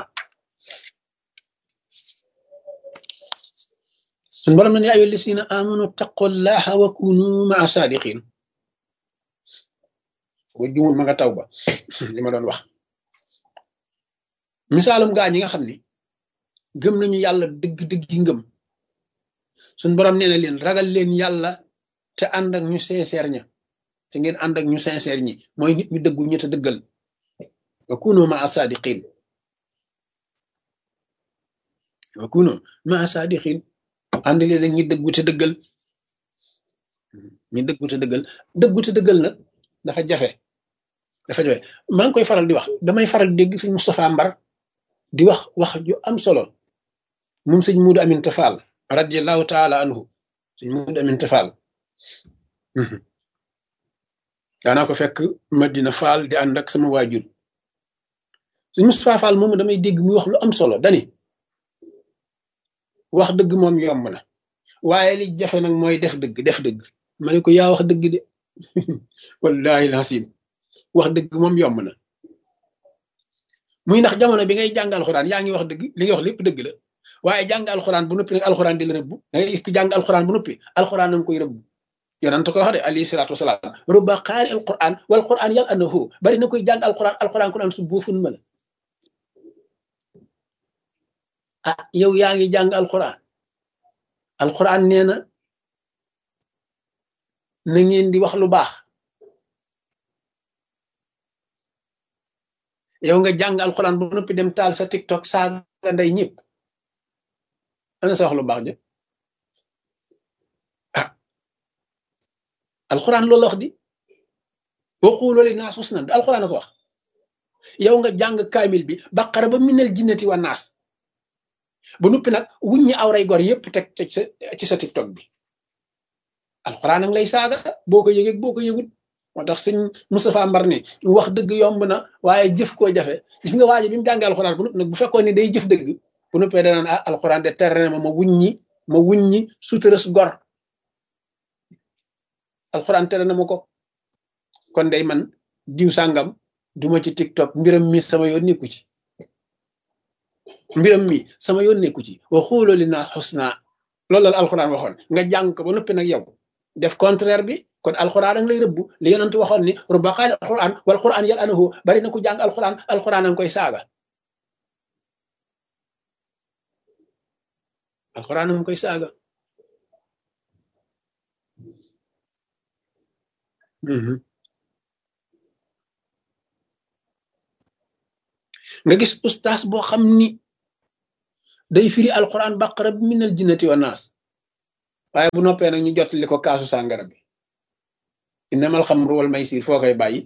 suñ borom ne yaa ayyuha llazina amanu taqullaha wa kunu ma'a sadiqin wa jumul ma nga taw ba li ma doon wax misaalum gaa ñi nga xam ni gëm nañu yàlla dëgg-dëgg yi ngëm suñ borom nee na leen ragal leen yàlla te ànd ak ñu sincère ña te ngeen ànd ak ñu sincère ñi mooy nit ñu dëggu ñi te dëggal wa kunu ma'a sadiqin wa kunu ma'a sadiqin ànd leen ak ñi dëggu te dëggal ñi dëggu te dëggal nag dafa jafe maa ngi koy faral di wax damay faral di dégg sëñ Moustapha Mbar di wax ju am solo moom sëñ Muudu Amin Tafaal radiyallahu taala anhu sëñ Muudu Amin Tafaal daanaa ko fekk Madina Faal di ànd ak sama waajur sëñ Moustapha Fall moomu damay dégg muy wax lu am solo dani wax dëgg moom yomb na waaye li jafe nag mooy def dëgg ma ne ko yaa wax dëgg de wallahi alhasim wax dëgg moom yomb na muy ndax jamono bi ngay jàng alxuraan yaa ngi wax dëgg li nga wax lépp dëgg la waaye jàng alxuraan bu noppi nag alxuraan di la rëbb da ngay gis ku jàng alxuraan bu noppi alxuraan na nga koy rëbb yonent ko wax de alayhi salaatu wasalaam rubba qaari alquran wal quran yal annahu bari na koy jàng alxuraan ku naan su boofun ma la ah yow yaa ngi jàng alxuraan nee na ngeen di wax lu baax yow nga jàng alxuraan ba noppi dem taal sa TikTok saaga ndey ñëpp ana sa wax lu baax de ah alxuraan loolu la wax di waxulu linnaas husnan alxuraan a ko wax yow nga jàng kaamil bi baqara ba minal jinnati wa naas ba noppi nag wuññi awray gor yëpp teg ci sa TikTok bi alxuraan ak lay saaga boo ko yëgee boo ko yëgut moo tax sëñ Moustapha Mbar ni wax dëgg yomb na waaye jëf koo jafe gis nga waaji bi mu jàngee alxuraan bu noppi nag bu fekkoon ni day jëf dëgg bu noppee danaan ah alxuraan de tere na ma wuññi suturas gor alxuraan tere na ma ko kon day man diw sàngam duma ci TikTok mbiram mi sama yoon nekku ci wa xuuloo li naa xusna loolu la alxuraan waxoon nga jàng ko ba noppi nag yow def contraire bi kon alxuraan ang lay rëbb li yonent waxoon ni rubba qaari alxuraan wal quran yal anahu bari na ku jàng alxuraan ang koy saaga alxuraan ang koy saaga nga gis ustaas boo xam ni day firi alquran baqara bi minal jinnati wa naas waaye bu noppee nag ñu jottali ko kaasu sàngara bi innamal xamru wal maysir foo koy bàyyi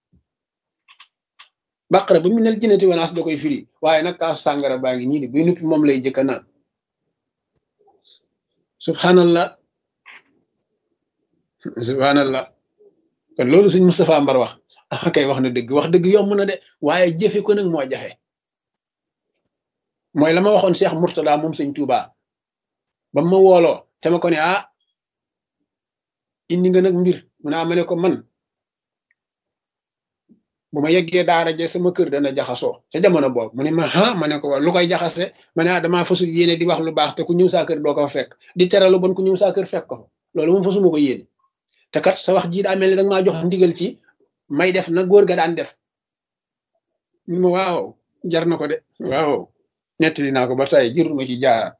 baqara bi minal jinnati wa naas da koy firi waaye nag kaasu sàngara baa ngi ñii di buy nuppi moom lay jëkka naan subhanallah subhanallah kon loolu suñ Moustapha Mbar wax kay wax na dëgg wax dëgg yomb na de waaye jëfe ko nag moo jafe mooy la ma waxoon Cheikh Mourtada moom sëñ Touba ba ma wooloo te ma ko ne indi nga nag mbir mu naa ma ne ko man bu ma yeggee daara je sama kër dana jaxasoo ca jamono boobu mu ne ma ne ko lu koy jaxase ma ne damaa fasul yéene di wax lu baax te ku ñëw saa kër doo ko fekk di teralu bon ku ñëw saa kër fekk ko loolu moom fasuma ko yéene te kat sa wax jii daa mel ni danga maa jox ndigal ci may def na góor ga daan def ñu ma waaw jar na ko de waaw nettali naa ko ba tey jërul ma ci jaaraat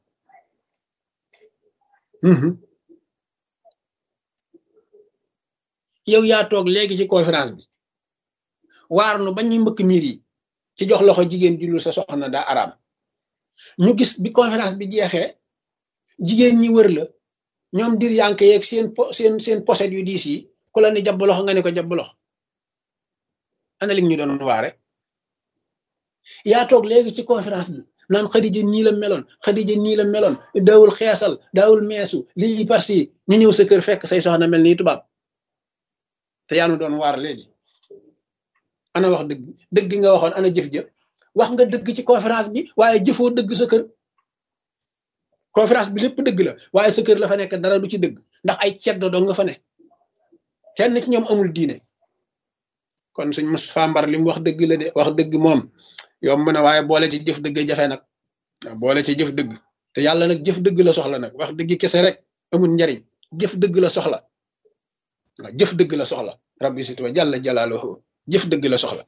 yow yaa toog léegi ci conférence bi waar nu bañ ñu mbëkk miir yi ci jox loxo jigéen ju dul sa soxna daa araam ñu gis bi conférence bi jeexee jigéen ñi wër la ñoom dir yanke yeeg seen poset yu diis yi ku la ni jabb loxo nga ne ko jabb loxo ana li ñu doon waare yaa toog léegi ci conférence bi naan Xadija nii la meloon Xadija nii la meloon daawul xeesal daawul meesu lii parsi ñu ñëw sa kër fekk say soxna mel nii tubaab te yaa nu doon waar léegi ana wax dëgg dëgg nga waxoon ana jëf jëf wax nga dëgg ci conférence bi waaye jëfoo dëgg sa kër conférence bi lépp dëgg la waaye sa kër la fa nekk dara du ci dëgg ndax ay ceddo dong nga fa ne kenn ci ñoom amul diine kon suñ Moustapha Mbar li mu wax dëgg la de wax dëgg moom yomb na waaye boole ci jëf dëgg jafe nag boole ci jëf dëgg te yàlla nag jëf dëgg la soxla nag wax dëgg kese rek amul njariñ jëf dëgg la soxla waaw jëf dëgg la soxla rabbi sit wa jalla jalaaluhu jëf dëgg la soxla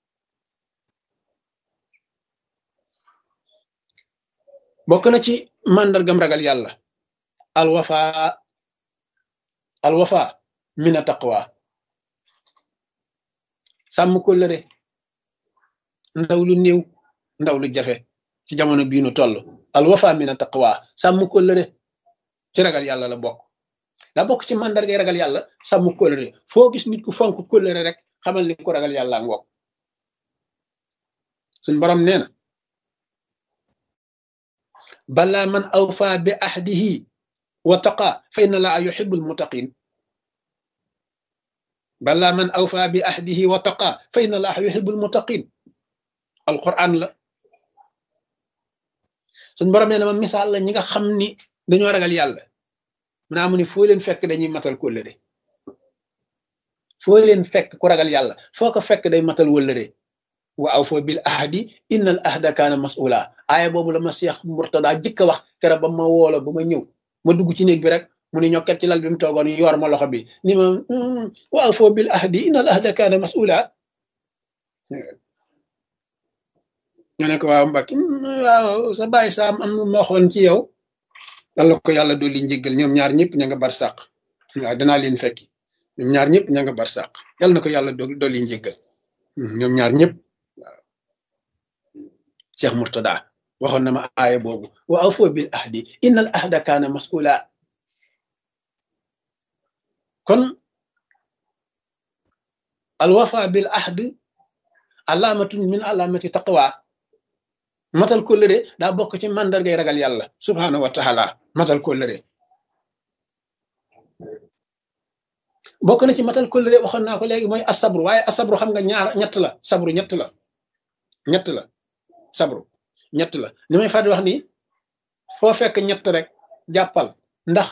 bokk na ci màndargam ragal yàlla alwafa mina taqwa sàmm kóllëre ndaw lu néew ndaw lu jafe ci jamono bii nu toll alwafa mina taqwa sàmm kóllëre ci ragal yàlla la bokk daa bokk ci màndargay ragal yàlla sàmm kóllëre foo gis nit ku fonk kóllëre rek xamal ni ko ragal yàlla ngoog suñ borom nee na bala man awfa bi ahdihi wa taqa fa inna laa yuhibbul muttaqin bala man awfa bi ahdihi wa taqa fa inna laa yuhibbul muttaqin alquran la suñ borom nee na ma misaal la ñi nga xam ni dañoo ragal yàlla mu naa mu ni foo leen fekk dañuy matal kóllëre foo leen fekk ku ragal yàlla foo ko fekk day matal wëllëre wa awfu bil ahdi innal ahda kaana mas'ula aaya boobu la ma Cheikh Mourtada jëkk a wax keroog ba ma woola ba ma ñëw ma dugg ci néeg bi rek mu ni ñokket ci lal bi mu toogoon yor ma loxo bi ni ma wa awfu bil ahdi innal ahda kaana mas'ula nga ne ko waaw Mbacke waaw sa bàyyi saam am ma waxoon ci yow yàlla ko yàlla dolli njéggal ñoom ñaar ñëpp ña nga bar sàq waaw danaa leen fekki ñoom ñaar ñëpp ña nga bar sàq yàlla na ko yàlla dolli njéggal ñoom ñaar ñëpp waaw Cheikh Mourtada waxoon na ma aaya boobu wa awfu bil ahdi innal ahda kaana mas'ula kon al wafa bil ahd alaamatun min alaamati taqwa matal kóllëre daa bokk ci màndargay ragal yàlla subhaanahu wa taala matal kóllëre bokk na ci matal kóllëre waxoon naa ko léegi mooy asabru waaye asabru xam nga ñett la sabru ñett la sabru ñett la ni may fàttali wax ni foo fekk ñett rek jàppal ndax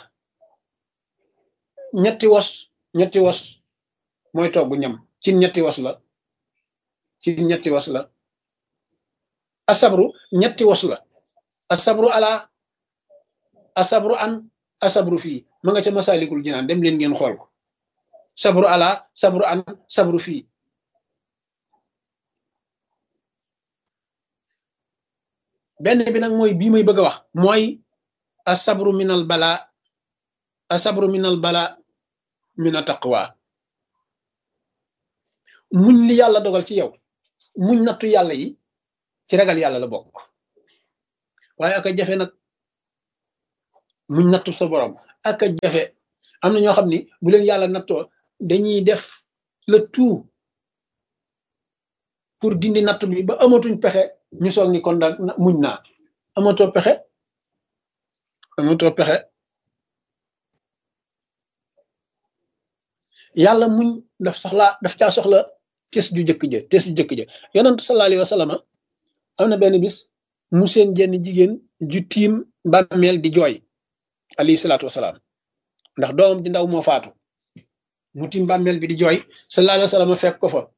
ñetti wos mooy togg ñam ci ñetti wos la asabru ñetti wos la asabru ala asabru an asabru fii ma nga ca Masaalikul Jinaan dem leen ngeen xool ko sabru ala sabru an sabru fii benn bi nag mooy bii may bëgg a wax mooy asabru minal bala mina taqwa muñ li yàlla dogal ci yow muñ nattu yàlla yi ci ragal yàlla la bokk waaye aka jafe nag muñ nattu sa borom aka jafe am na ñoo xam ni bu leen yàlla nattoo dañuy def le tout pour dindi nattu bi ba amatuñ pexe ñu soog ni kon daal muñ naa amatoo pexe yàlla muñ daf caa soxla tes ju jëkk ja yonent sallallahu alayhi wa sallam am na benn bis mu seen jenn jigéen ju tiim bàmmeel di jooy alayhi salaatu wasalaam ndax doomam di ndaw moo faatu mu tiim bàmmeel bi di jooy sallallahu alayhi wa sallam fekk ko fa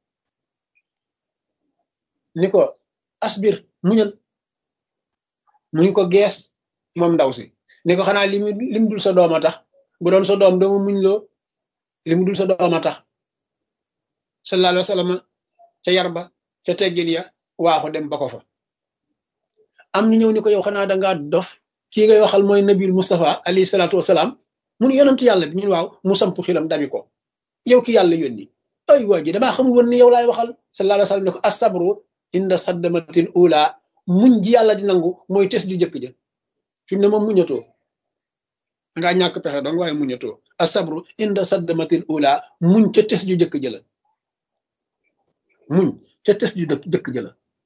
ni ko asbir muñal mu ni ko gees moom ndaw si ni ko xanaa lim dul sa doom a tax bu doon sa doom dama muñ loo lim dul sa doom a tax sallallahu alayhi wa sallam ca yar ba ca teggin ya waaxu dem ba ko fa am ñu ñëw ni ko yow xanaa dangaa dof kii ngay waxal mooy nabil Mustafa alayhi salaatu wasalaam mun yonent yàlla bi ñun waaw mu samp xilam dabi ko yow ki yàlla yónni ay waa ji damaa xamul woon ni yow laay waxal sallallahu alayhi wa sallam ne ko asabru inda saddamatil ula muñ ji yàlla di nangu mooy tes ju jëkk ja fi mu ne moom muñatoo dangaa ñàkk pexe dong waaye muñatoo asabru inda saddamatil ula muñ ca tes ju jëkk ja la muñ ca tes ju jëkk ja la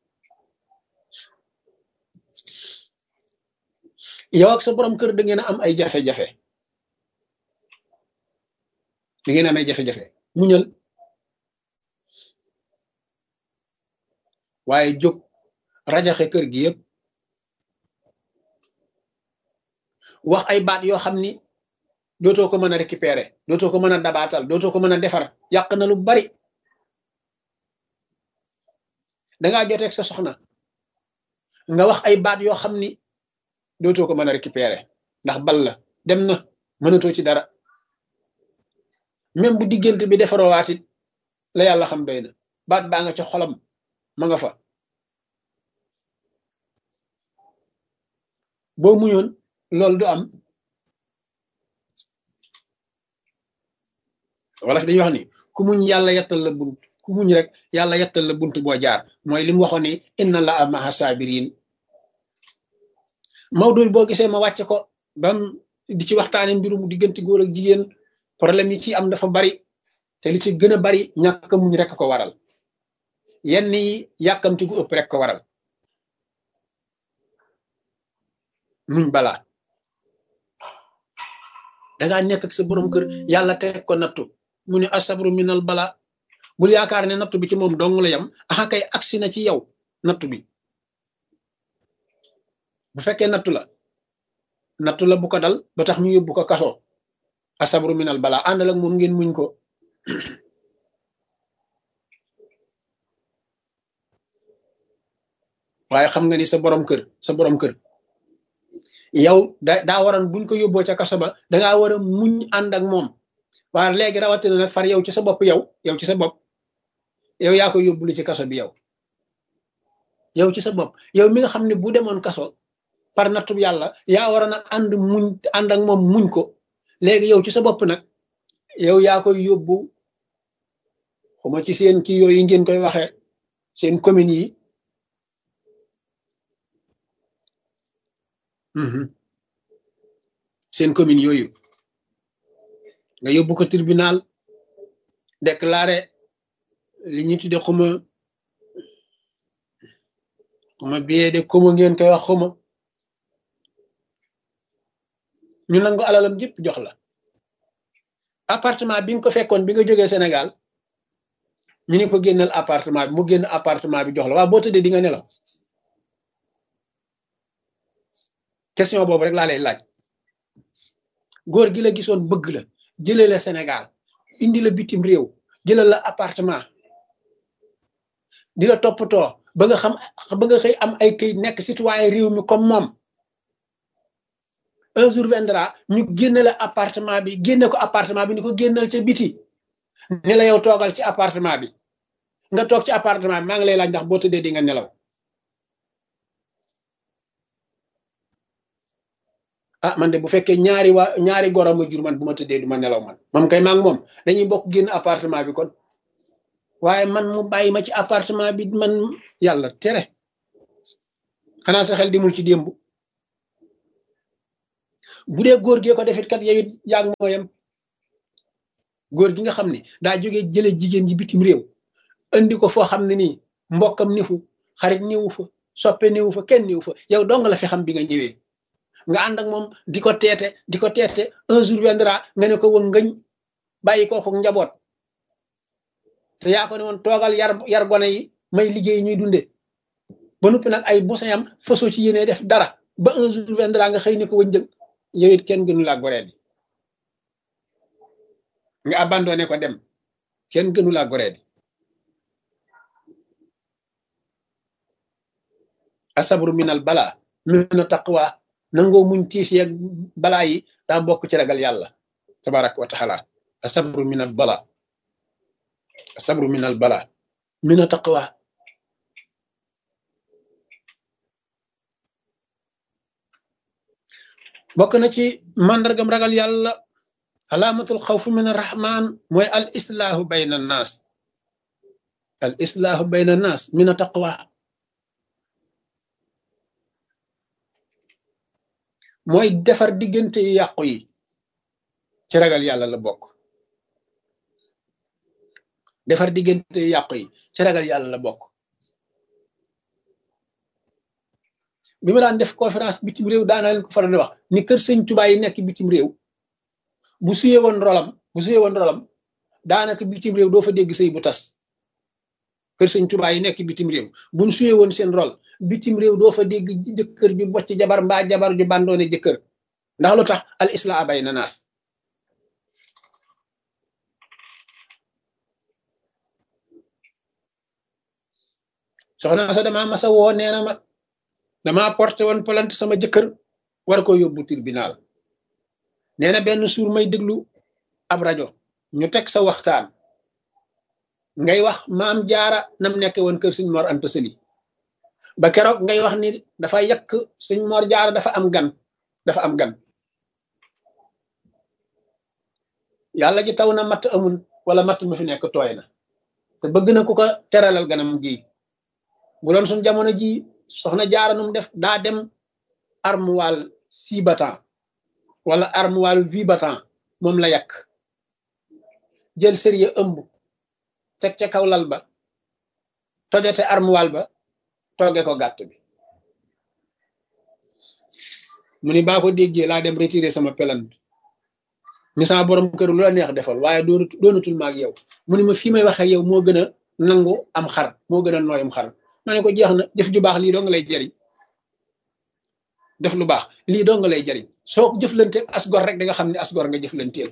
yow ak sa borom kër da ngeen a am ay jafe-jafe da ngeen am ay jafe-jafe muñal waaye jóg rajaxe kër gi yëpp wax ay baat yoo xam ni dootoo ko mën a récupérer dootoo ko mën a dabaatal dootoo ko mën a defar yàq na lu bari dangaa joteeg sa soxna nga wax ay baat yoo xam ni dootoo ko mën a récupérer ndax bal la dem na mënatoo ci dara même bu diggante bi defaroowaat it la yàlla xam doy na baat baa nga ca xolam ma nga fa boo muñoon loolu du am wala fi dañuy wax ni ku muñ yàlla yettal la bunt ku muñ rek yàlla yettal la bunt boo jaar mooy li mu waxoon ni inna la ma'a sabirin Maodo boo gisee ma wàcce ko bam di ci waxtaane mbirum diggante góor ak jigéen problème yi ci am dafa bari te li ci gën a bari ñàkk muñ rek ko waral yenn yi yàkkamti gu ëpp rek ko waral muñ balaa dangaa nekk ak sa borom kër yàlla teg ko nattu mu ne asabru minal bala bul yaakaar ne nattu bi ci moom dong la yam aha kay agsi na ci yow nattu bi bu fekkee nattu la bu ko dal ba tax ñu yóbbu ko kaso asabru minal bala àndal ak moom ngeen muñ ko waaye xam nga ni sa borom kër yow daa waroon buñ ko yóbboo ca kaso ba dangaa war a muñ ànd ak moom waaye léegi rawatina nag far yow ci sa bopp yow ci sa bopp yow yaa ko yóbbulu ci kaso bi yow ci sa bopp yow mi nga xam ne bu demoon kaso par nattub yàlla yaa waroon a ànd ak moom muñ ko léegi yow ci sa bopp nag yow yaa koy yóbbu xuma ci seen kii yooyu ngeen koy waxee seen communes yi seen commune yooyu nga yóbbu ko tribunal déclaré li ñu tudde xuma billet de coma ngeen koy wax xuma ñu nangu alalam jëpp jox la appartement bi nga ko fekkoon bi nga jógee Sénégal ñu ne ko génnal appartement bi mu génn appartement bi jox la waaw boo tëddee di nga nelaw question boobu rek laa lay laaj góor gi la gisoon bëgg la jëlee la Sénégal indi la bitim réew jëlal la appartement di la toppatoo ba nga xëy am ay këyit nekk citoyen réew mi comme moom un jour viendra ñu génne la appartement bi génne ko appartement bi ni ko génnal ca biti ne la yow toogal ci appartement bi nga toog ci appartement bi maa ngi lay laaj ndax boo tëddee di nga nelaw ah man de bu fekkee ñaari goro ma jur man bu ma tëddee du ma nelaw man moom kay maa ngi moom dañuy bokk génn appartement bi kon waaye man mu bàyyi ma ci appartement bi man yàlla tere xanaa sa xel dimul ci démb bu dee góor gee ko defit kat yow it yaa ngi mooyam góor gi nga xam ne daa jógee jële jigéen ji bitim réew andi ko foo xam ne nii mbokkam ni fu xarit niwu fa soppe niwu fa kenn niwu fa yow dong la fi xam bi nga ñëwee nga ànd ak moom di ko teete un jour viendra nga ne ko wëng ngëñ bàyyi kooku njaboot te yaa ko ne woon toogal yar gone yi may liggéey ñuy dunde ba noppi nag ay bosayam fasoo ci yéene def dara ba un jour viendra nga xëy ne ko wëñ njëg yow it kenn gënu laa goree di nga abandonné ko dem kenn gënu laa goree di asabru minal bala mina taqwa nangoo muñ tiis yeeg balaa yi daa bokk ci ragal yàlla tabaraka wa taala asabru minal bala asabru minal bala mina taqwa bokk na ci màndargam ragal yàlla alaamatul xawfu min arrahman mooy al islaahu bayna naas al islaahu bayna naas mina taqwa mooy defar diggante yu yàqu yi ci ragal yàlla la bokk defar diggante yu yàqu yi ci ragal yàlla la bokk bi ma daan def conférence bitim réew daana leen ko faral di wax ni kër sëñ Tuubaa yi nekk bitim réew bu suyee woon rolam daanaka bitim réew doo fa dégg sëy bu tas kër sëñ Tuubaa yi nekk bitim réew buñ suyee woon seen rol bitim réew doo fa dégg jëkkër ju bocc jabar mbaa jabar ju bandoone jëkkër ndax lu tax al islaa bayna naas soxna sa dama masa woo nee na ma dama porté woon plainte sama jëkkër war ko yóbbu tribunal nee na benn suur may déglu ab rajo ñu teg sa waxtaan ngay wax maam jaara nam nekke woon kër sëñ Mor Anta Sali ba keroog ngay wax ni dafa yàq sëñ Mor jaara dafa am gan yàlla ji taw na matt amul wala matt ma fi nekk tooy na te bëgg na ku ko teralal ganam gi bu doon suñ jamono ji soxna jaara num def daa dem armoire 6 battant wala armoire 8 battant moom la yàq jël sëriya ëmb teg ca kaw lal ba tojate armoire ba togge ko gàtt bi mu ni baa ko déggee laa dem retirer sama plainte ni sama borom kër lu la neex defal waaye doonatul maag yow mu ni ma fii may waxee yow moo gën a nangu am xar moo gën a nooyam xar ma ne ko jeex na jëf ju baax lii doo nga lay jariñ def lu baax lii doo nga lay jariñ soo ko jëflante as gor rek da nga xam ne as gor nga jëflanteel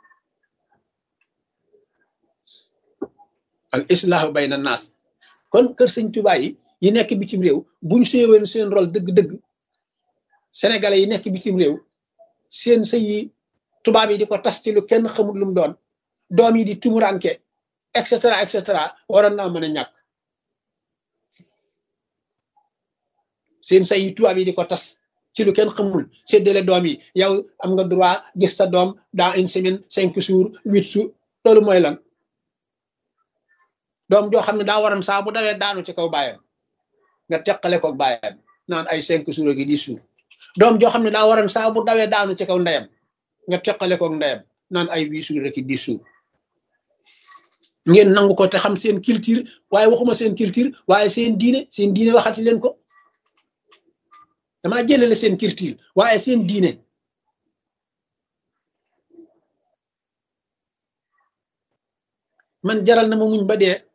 al islahu bayna naas kon kër sëñ Tuubaa yi nekk bitim réew buñ suyeween seen rôle dëgg-dëgg sénégalais yi nekk bitim réew seen sëy yi tubaab yi di ko tas ci lu kenn xamul lu mu doom yi di tumuranke et cetera waroon naa mën a ñàkk seen sëy yi tubaab yi di ko tas ci lu kenn xamul séddale doom yi yow am nga droit gis sa doom dans une semaine 5 jours 8 jours loolu mooy lan doom joo xam ne daa waroon saa bu dawee daanu ci kaw baayam nga teqale ko baayam naan ay 5 jours ak 10 jours doom joo xam ne daa waroon saa bu dawee daanu ci kaw ndeyam nga teqale ko ndeyam naan ay 8 jours ak 10 jours ngeen nangu ko te xam seen culture waaye waxuma seen culture waaye seen diine waxati leen ko damaa jëlale seen culture waaye seen diine man jaral na ma muñ ba dee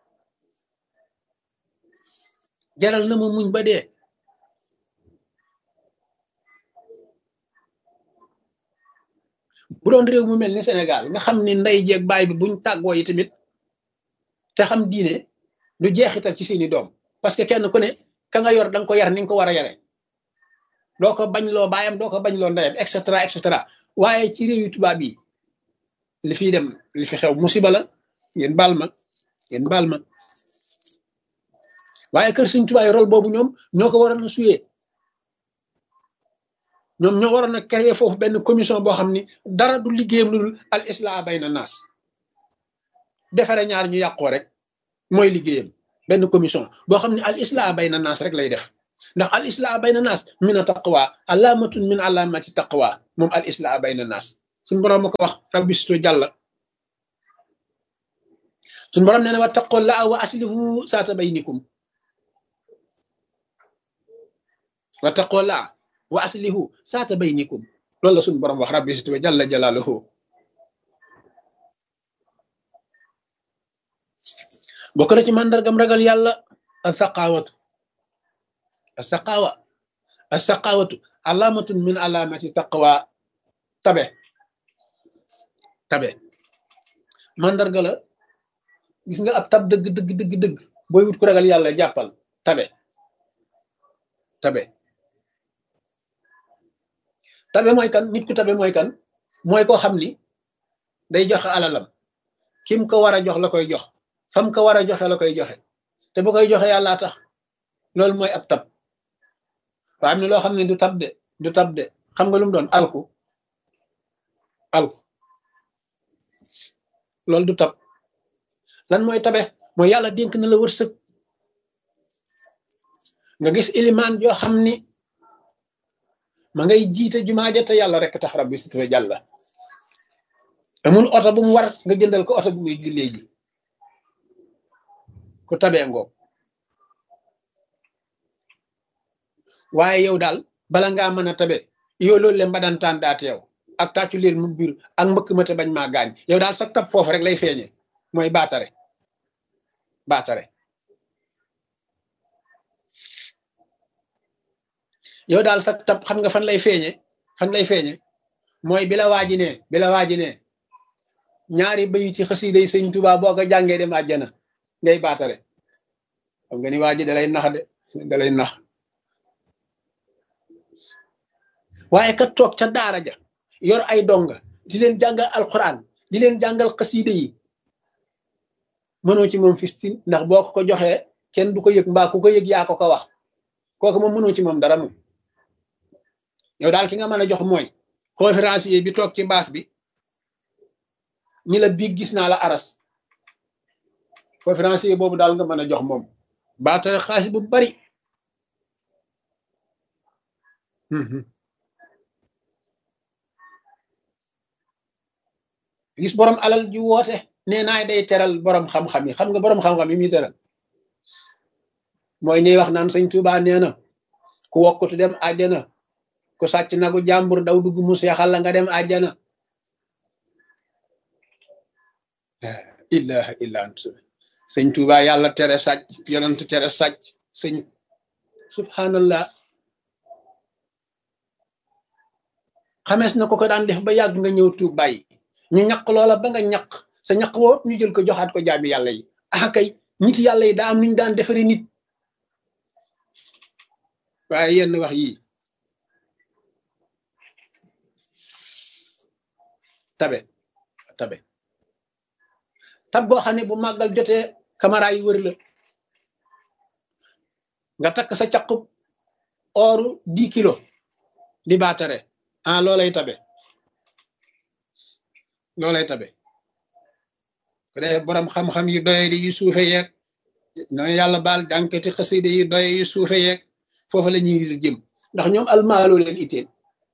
bu doon réew mu mel ni Sénégal nga xam ni ndey jeeg baay bi buñ tàggoo yi tamit te xam diine du jeexital ci seeni doom parce que kenn ku ne ka nga yor danga ko yar ni nga ko war a yare doo ko bañ loo baayam doo ko bañ loo ndeyam et cetera waaye ci réew yu tubaab yi li fiy dem li fi xew musiba la ngeen baal ma waaye kër Sëñ Tuubaa rôle boobu ñoom ñoo ko waroon a suyee ñoom ñoo waroon a créer foofu benn commission boo xam ni dara du liggéeyam lu dul al islah bayna naas defare ñaar ñu yàqoo rek mooy liggéeyam benn commission boo xam ne al islah bayna naas rek lay def ndax al islah bayna nas min taqwa alamatun min alamati taqwa moom al islah bayna nas suñu borom ma ko wax rabbi suto jàlla suñu borom nee na wa taqollaa wa aslihu saata baynikum wa taqollaa wa aslihu saata baynikum loolu la suñu borom wax rabbi suto jàlla jalaaluhu bokk na ci màndargam ragal yàlla asaqawatu asaqawatu alamatun min alamati taqwa tabe màndarga la gis nga ab tab dëgg booy wut ku ragal yàlla jàppal tabe mooy kan nit ku tabe mooy kan mooy koo xam ni day joxe alalam kim ko war a jox la koy jox fam ko war a joxe la koy joxe te bu koy joxe yàllaa tax loolu mooy ab tab waa am ne loo xam ne du tab de xam nga lu mu doon alku loolu du tab lan mooy tabe mooy yàlla dénk na la wërsëg nga gis ilimaan yoo xam ni ma ngay jiite jumaa ja te yàlla rek tax rabbi si tuwe jàlla amul oto bu mu war nga jëndal ko oto bu muy jullee ji ku tabee ngoog waaye yow daal bala ngaa mën a tabe yow loolu le mbadantaan daa teew ak tàccu leen mu biir ak mbëkk ma te bañ maa gaañ yow daal sa tab foofu rek lay feeñe mooy baatare yow daal sa tab xam nga fan lay feeñe mooy bi la waaji ne ñaari bayi ci xasida yi sëñ Tuubaa boo ko jàngee dem àjjana ngay baatare xam nga ni waaji dalay nax waaye kat toog ca daara ja yor ay donga di leen jàngal alquran di leen jàngal xasida yi mënoo ci moom fistin ndax boo ko joxee kenn du ko yëg mbaa ku ko yëg yaa ko wax kooku moom mënoo ci moom dara moom yow daal ki nga mën a jox mooy conférencier bi toog ci baas bi ñi la biig gis naa la aras conférencier boobu daal nga mën a jox moom baatare xaalis bu bari gis borom alal ju woote nee naay day teral borom xam-xam yi xam nga borom xam-xam yi muy teral mooy ñuy wax naan sëñ Tuubaa nee na ku wokkutu dem àjjana ku sàcc nagu jàmbur daw dugg mu seexal la nga dem àjjana ilaha illa anta sëñ Tuubaa yàlla tere sàcc yonent tere sàcc sëñ subhanallah xamees na ko daan def ba yàgg nga ñëw tuub bàyyi ñu ñaq loola ba nga ñaq sa ñaq woo ñu jël ko joxaat ko jaami yàlla yi kay nit yàlla yi daa am nuñ daan defari nit waaye yenn wax yii tabe tab goo xam ne bu màggal jotee caméra yi wër la nga takk sa caqub ooru 10 kilos di baatare loolay tabe ko dee borom xam-xam yu doye di yu suufe yeeg noonu yàlla baal jànkati xasida yu doye yu suufe yeeg foofu la ñuy jëm ndax ñoom almaaloo leen itteel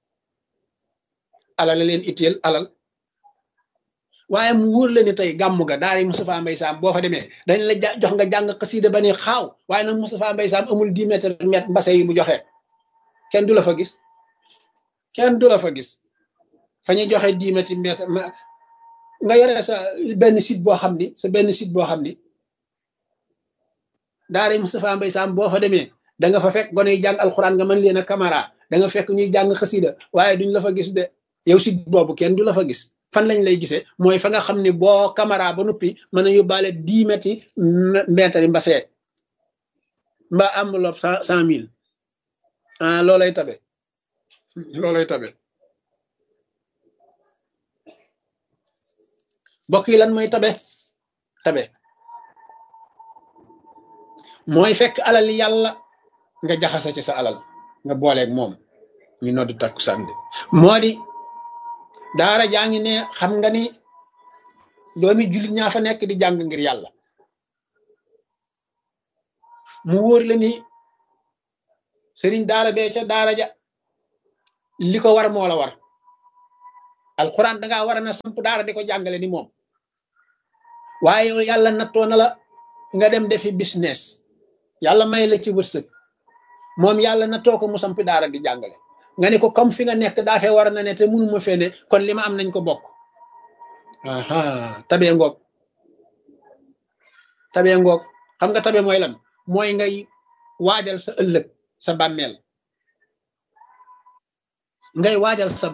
alal waaye mu wóor la ne tey gàmmu ga daari Moustapha Mbaye Sam boo fa demee dañ la jox nga jàng xasida ba ne xaaw waaye nag Moustapha Mbaye Sam amul 10 mètre mbase yi mu joxe kenn du la fa gis fa ñuy joxe 10 mètre nga yore sa benn site boo xam ni daari Moustapha Mbaye Sam boo fa demee da nga fa fekk gone yi jàng alxuraan nga mën leen a caméra da nga fekk ñuy jàng xasida waaye duñ la fa gis de yow site boobu kenn du la fa gis fan lañ lay gisee mooy fa nga xam ne boo caméra ba noppi mën a yóbbaale 10 mètres mbase mbaa enveloppe 100,000 loolay tabe bokk yi lan mooy tabe mooy fekk alal yàlla nga jaxase ci sa alal nga booleeg moom ñu noddu takkusaan bi moo di daara jaa ngi ne xam nga ni doomi jullit ñaa fa nekk di jàng ngir yàlla mu wóor la ni sëriñ daara bee ca daara ja li ko war moo la war alxuraan dangaa war a na samp daara di ko jàngale ni moom waaye yow yàlla nattoo na la nga dem defi business yàlla may la ci wërsëg moom yàlla nattoo ko mu samp daara di jàngale nga ne ko comme fi nga nekk daa fee war na ne te mënuma fee ne kon li ma am nañ ko bokk aha tabee ngoog xam nga tabe mooy lan mooy ngay waajal sa ëllëg sa bàmmeel ngay waajal sa